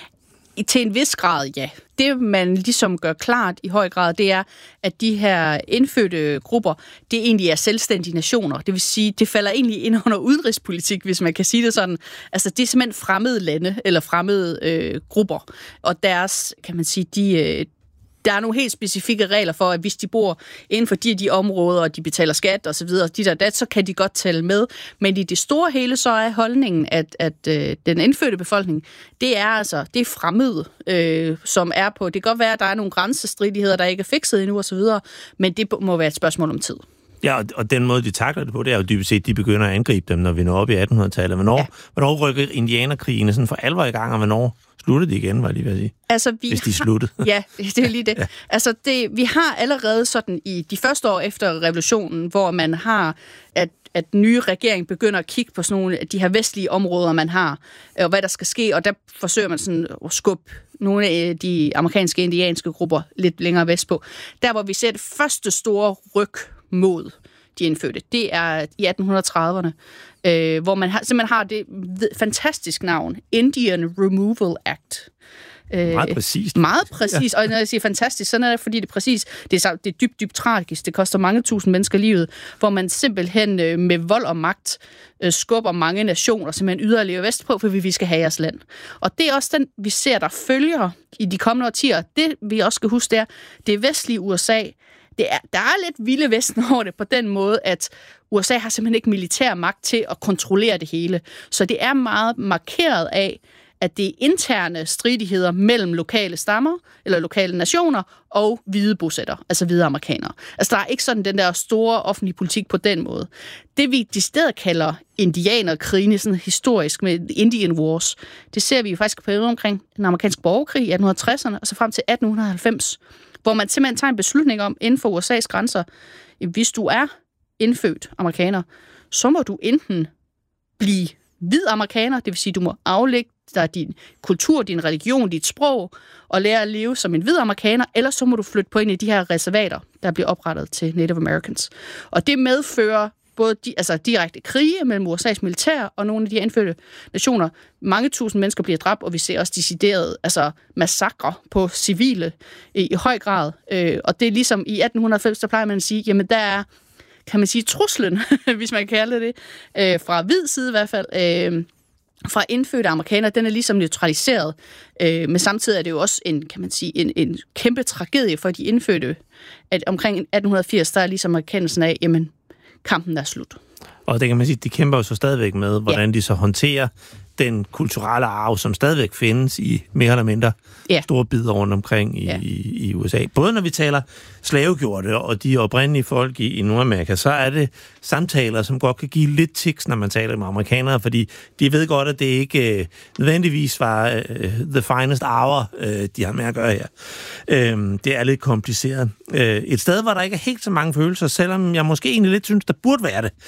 [SPEAKER 11] Til en vis grad, ja. Det, man ligesom gør klart i høj grad, det er, at de her indfødte grupper, det egentlig er selvstændige nationer. Det vil sige, det falder egentlig ind under udenrigspolitik, hvis man kan sige det sådan. Altså, det er simpelthen fremmede lande, eller fremmede øh, grupper. Og deres, kan man sige, de... Øh, der er nogle helt specifikke regler for, at hvis de bor inden for de de områder, og de betaler skat og så videre, de der dat, så kan de godt tælle med. Men i det store hele, så er holdningen, at, at øh, den indfødte befolkning, det er altså, det er fremmede, øh, som er på, det kan godt være, at der er nogle grænsestridigheder, der ikke er fikset endnu og så videre, men det må være et spørgsmål om tid.
[SPEAKER 12] Ja, og den måde, de takler det på, det er jo dybest set, de begynder at angribe dem, når vi når op i attenhundredetallet. Hvornår, ja. hvornår rykker indianerkrigene sådan for alvor i gang, og hvornår sluttede de igen, var jeg lige ved at sige?
[SPEAKER 11] Altså, vi
[SPEAKER 12] Hvis de sluttede.
[SPEAKER 11] Har, ja, det er lige det. Ja. Altså, det, vi har allerede sådan i de første år efter revolutionen, hvor man har, at, at den nye regering begynder at kigge på sådan nogle af de her vestlige områder, man har, og hvad der skal ske, og der forsøger man sådan at skubbe nogle af de amerikanske indianske grupper lidt længere vestpå. Der, hvor vi ser det første store ryg mod de indfødte, det er i atten trediverne, øh, hvor man har, simpelthen har det fantastisk navn, Indian Removal Act.
[SPEAKER 12] Øh, meget præcist.
[SPEAKER 11] Meget præcis, ja. Og når jeg siger fantastisk, så er det, fordi det er præcis, det er, det er dybt, dybt tragisk, det koster mange tusind mennesker livet, hvor man simpelthen øh, med vold og magt øh, skubber mange nationer, simpelthen yderligere vestpå, for vi skal have jeres land. Og det er også den, vi ser, der følger i de kommende årtier. Det, vi også skal huske, det er, det er vestlige U S A. Det er, der er lidt vilde vesten over det på den måde, at U S A har simpelthen ikke militær magt til at kontrollere det hele. Så det er meget markeret af, at det er interne stridigheder mellem lokale stammer, eller lokale nationer, og hvide bosætter, altså hvide amerikanere. Altså, der er ikke sådan den der store offentlige politik på den måde. Det, vi de steder kalder indianerkrigene, sådan historisk med Indian Wars, det ser vi jo faktisk på omkring den amerikanske borgerkrig i atten tresserne, og så frem til atten halvfems, hvor man simpelthen tager en beslutning om, inden for U S A's grænser, hvis du er indfødt amerikaner, så må du enten blive hvid amerikaner, det vil sige, du må aflægge dig din kultur, din religion, dit sprog, og lære at leve som en hvid amerikaner, eller så må du flytte på en af de her reservater, der bliver oprettet til Native Americans. Og det medfører både de, altså direkte krige mellem U S A's militær og nogle af de her indfødte nationer. Mange tusind mennesker bliver dræbt, og vi ser også decideret altså massakre på civile i, i høj grad. Øh, og det er ligesom i atten halvfems, der plejer man at sige, jamen der er, kan man sige, truslen, hvis man kan kalde det, øh, fra hvid side i hvert fald, øh, fra indfødte amerikanere, den er ligesom neutraliseret. Øh, men samtidig er det jo også en, kan man sige, en, en kæmpe tragedie for de indfødte, at omkring atten firs, der er ligesom erkendelsen af, jamen, kampen er slut.
[SPEAKER 12] Og det kan man sige, de kæmper jo så stadigvæk med, hvordan ja. de så håndterer den kulturelle arv, som stadigvæk findes i mere eller mindre ja. store bidder rundt omkring i, ja. i, i U S A. Både når vi taler slavegjorte og de oprindelige folk i, i Nordamerika, så er det samtaler, som godt kan give lidt tiks, når man taler med amerikanere, fordi de ved godt, at det ikke øh, nødvendigvis var øh, the finest hour, øh, de har med at gøre her. Øh, det er lidt kompliceret. Øh, et sted, hvor der ikke er helt så mange følelser, selvom jeg måske egentlig lidt synes, der burde være det,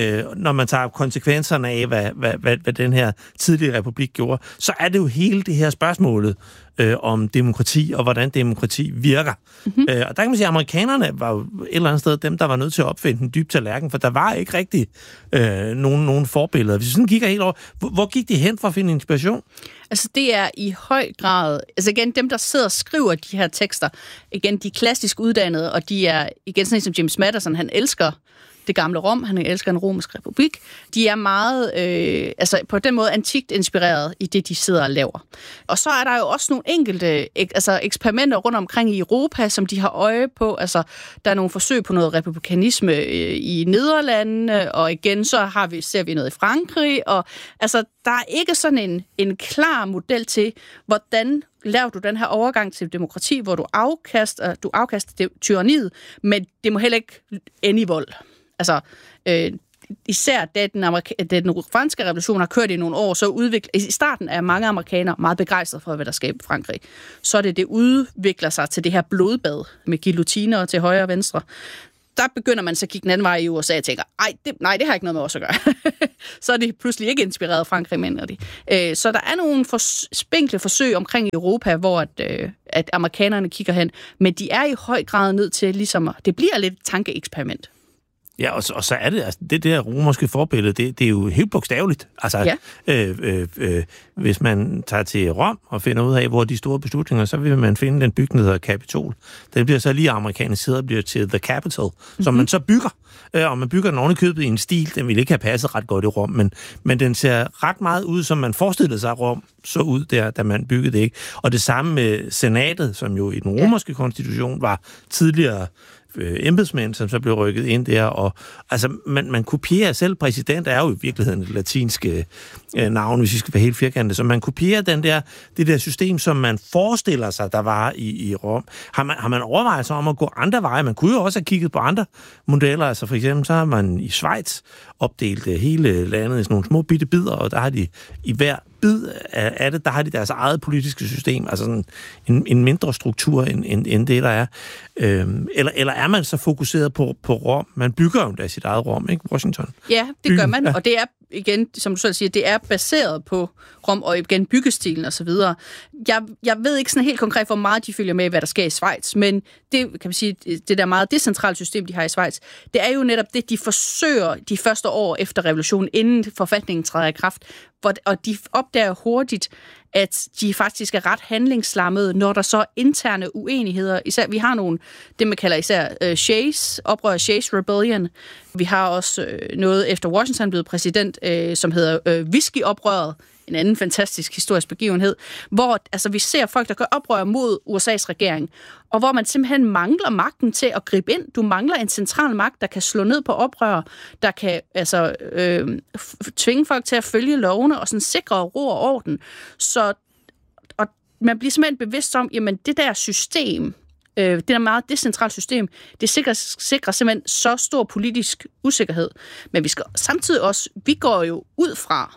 [SPEAKER 12] øh, når man tager konsekvenserne af, hvad, hvad, hvad, hvad den her tidlige republik gjorde, så er det jo hele det her spørgsmålet øh, om demokrati, og hvordan demokrati virker. Mm-hmm. Øh, og der kan man sige, at amerikanerne var jo et eller andet sted dem, der var nødt til at opfinde den dybe tallerken, for der var ikke rigtig øh, nogen, nogen forbilleder. Hvis vi sådan kigger helt over, hvor, hvor gik de hen for at finde inspiration?
[SPEAKER 11] Altså det er i høj grad, altså igen dem, der sidder og skriver de her tekster, igen de er klassisk uddannede, og de er igen sådan en som James Madison, han elsker det gamle Rom, han elsker en romersk republik. De er meget, øh, altså på den måde antikt inspireret i det, de sidder og laver. Og så er der jo også nogle enkelte ek, altså eksperimenter rundt omkring i Europa, som de har øje på. Altså der er nogle forsøg på noget republikanisme øh, i Nederlandene, og igen så har vi, ser vi noget i Frankrig, og altså der er ikke sådan en, en klar model til, hvordan laver du den her overgang til demokrati, hvor du afkaster, du afkaster tyranniet, men det må heller ikke ende i vold. Altså, øh, især da den, amerika- da den franske revolution har kørt i nogle år, så udvikler... I starten er mange amerikanere meget begejstrede for, hvad der sker i Frankrig. Så er det, det udvikler sig til det her blodbad med guillotiner til højre og venstre. Der begynder man så at kigge den anden vej i U S A og tænker, Ej, det, nej, det har ikke noget med os at gøre. Så er det pludselig ikke inspireret af Frankrig, mener de. Øh, så der er nogle fors- spinkle forsøg omkring i Europa, hvor at, øh, at amerikanerne kigger hen, men de er i høj grad nødt til ligesom... At, det bliver lidt et tankeeksperiment.
[SPEAKER 12] Ja, og så, og så er det, altså, det der romerske forbillede, det, det er jo helt bogstaveligt. Altså, ja. øh, øh, øh, hvis man tager til Rom og finder ud af, hvor de store beslutninger, så vil man finde den bygning, der hedder Kapitol. Den bliver så lige amerikaniseret og bliver til The Capital, mm-hmm. som man så bygger. Øh, og man bygger den ovenikøbet i en stil, den ville ikke have passet ret godt i Rom, men, men den ser ret meget ud, som man forestillede sig, Rom så ud der, da man byggede det, ikke? Og det samme med senatet, som jo i den romerske ja. konstitution var tidligere embedsmænd, som så blev rykket ind der, og altså, man, man kopierer selv, præsident er jo i virkeligheden et latinske øh, navn, hvis vi skal være helt firkantet, så man kopierer den der, det der system, som man forestiller sig, der var i, i Rom. Har man, har man overvejet sig om at gå andre veje? Man kunne jo også have kigget på andre modeller, altså for eksempel, så har man i Schweiz opdelt hele landet i sådan nogle små bitte bidder, og der har de i hver bid af det, der har de deres eget politiske system, altså sådan en, en mindre struktur, end, end, end det, der er. Øhm, eller, eller er man så fokuseret på, på Rom? Man bygger jo da sit eget Rom, ikke? Washington.
[SPEAKER 11] Ja, det Byen. gør man, ja. Og det er, igen, som du selv siger, det er baseret på Rom, og igen byggestilen og så videre. Jeg, jeg ved ikke sådan helt konkret, hvor meget de følger med, hvad der sker i Schweiz, men det, kan man sige, det der meget decentrale system, de har i Schweiz, det er jo netop det, de forsøger de første år efter revolutionen, inden forfatningen træder i kraft, og de opdager hurtigt, at de faktisk er ret handlingslammede, når der så er interne uenigheder. Især, vi har nogle, det man kalder især uh, Shays, oprør Shays Rebellion. Vi har også uh, noget efter Washington blev præsident, uh, som hedder uh, Whisky-oprøret, en anden fantastisk historisk begivenhed, hvor altså, vi ser folk, der gør oprør mod U S A's regering, og hvor man simpelthen mangler magten til at gribe ind. Du mangler en central magt, der kan slå ned på oprør, der kan altså, øh, tvinge folk til at følge lovene og sådan sikre ro og orden. Så og man bliver simpelthen bevidst om, jamen det der system, øh, det der meget decentrale system, det sikrer, sikrer simpelthen så stor politisk usikkerhed. Men vi skal samtidig også, vi går jo ud fra,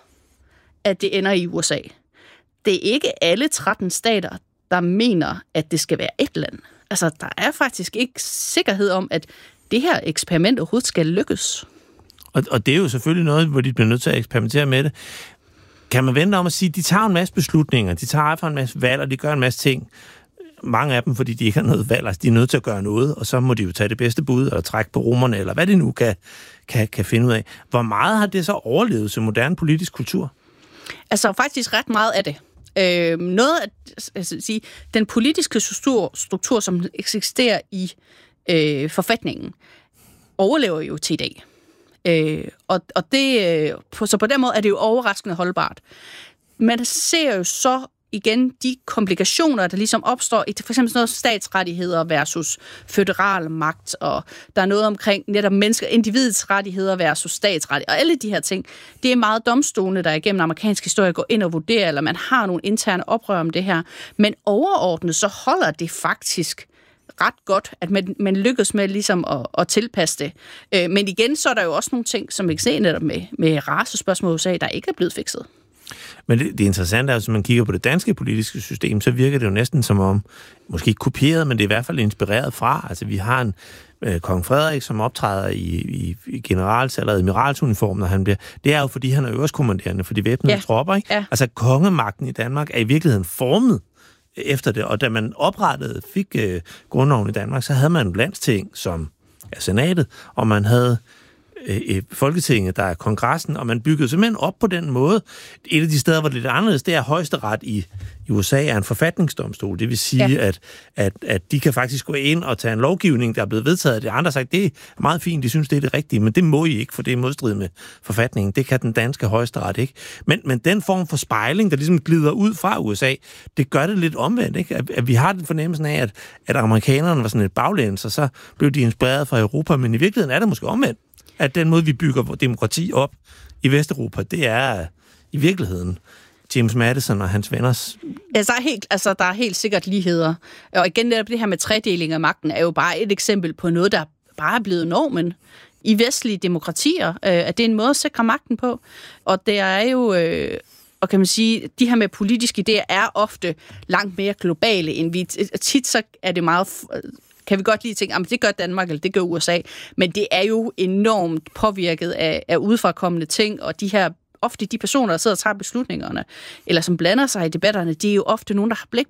[SPEAKER 11] at det ender i U S A. Det er ikke alle tretten stater, der mener, at det skal være et land. Altså, der er faktisk ikke sikkerhed om, at det her eksperiment overhovedet skal lykkes.
[SPEAKER 12] Og, og det er jo selvfølgelig noget, hvor de bliver nødt til at eksperimentere med det. Kan man vente om at sige, at de tager en masse beslutninger, de tager for en masse valg, og de gør en masse ting. Mange af dem, fordi de ikke har noget valg, altså de er nødt til at gøre noget, og så må de jo tage det bedste bud og trække på romerne, eller hvad de nu kan, kan, kan finde ud af. Hvor meget har det så overlevet til moderne politisk kultur?
[SPEAKER 11] Altså faktisk ret meget af det. Øh, noget at altså, sige, den politiske struktur, struktur som eksisterer i øh, forfatningen, overlever jo til i dag. Øh, og, og det, øh, på, så på den måde er det jo overraskende holdbart. Man ser jo så igen de komplikationer, der ligesom opstår i for eksempel sådan noget statsrettigheder versus føderal magt, og der er noget omkring netop mennesker, individets rettigheder versus statsrettigheder, og alle de her ting. Det er meget domstolene, der igennem amerikansk historie går ind og vurderer, eller man har nogle interne oprør om det her. Men overordnet, så holder det faktisk ret godt, at man, man lykkes med ligesom at, at tilpasse det. Øh, men igen, så er der jo også nogle ting, som vi kan se netop med, med racespørgsmål i U S A, der ikke er blevet fikset.
[SPEAKER 12] Men det, det interessante er, at hvis man kigger på det danske politiske system, så virker det jo næsten som om, måske ikke kopieret, men det er i hvert fald inspireret fra. Altså vi har en øh, kong Frederik, som optræder i, i, i generals- eller admiralsuniform, når han bliver. Det er jo, fordi han er øverstkommanderende for de væbnede ja. tropper, ikke? Ja. Altså kongemagten i Danmark er i virkeligheden formet efter det, og da man oprettede, fik øh, grundloven i Danmark, så havde man en landsting, som er senatet, og man havde øh, Folketinget, der er kongressen, og man byggede simpelthen op på den måde. Et af de steder, hvor det er lidt anderledes, det er højesteret i, i U S A er en forfatningsdomstol. Det vil sige, ja. at, at, at de kan faktisk gå ind og tage en lovgivning, der er blevet vedtaget. Det andre har sagt, det er meget fint, de synes, det er det rigtige, men det må I ikke, for det er modstrid med forfatningen. Det kan den danske højesteret ikke. Men, men den form for spejling, der ligesom glider ud fra U S A, det gør det lidt omvendt, ikke? At, at vi har den fornemmelsen af, at, at amerikanerne var sådan et baglæns, og så blev de inspireret fra Europa, men i virkeligheden er det måske omvendt. At den måde, vi bygger demokrati op i Vesteuropa, det er i virkeligheden James Madison og hans venners.
[SPEAKER 11] Ja, der er helt, altså, der er helt sikkert ligheder. Og igen, det her med tredeling af magten er jo bare et eksempel på noget, der bare er blevet normen i vestlige demokratier. Øh, at det er en måde at sikre magten på. Og det er jo... Øh, og kan man sige, de her med politiske idéer er ofte langt mere globale, end vi... Tit så er det meget... kan vi godt lige tænke, at det gør Danmark, eller det gør U S A, men det er jo enormt påvirket af, af udefrakommende ting, og de her, ofte de personer, der sidder og tager beslutningerne, eller som blander sig i debatterne, de er jo ofte nogen, der har blik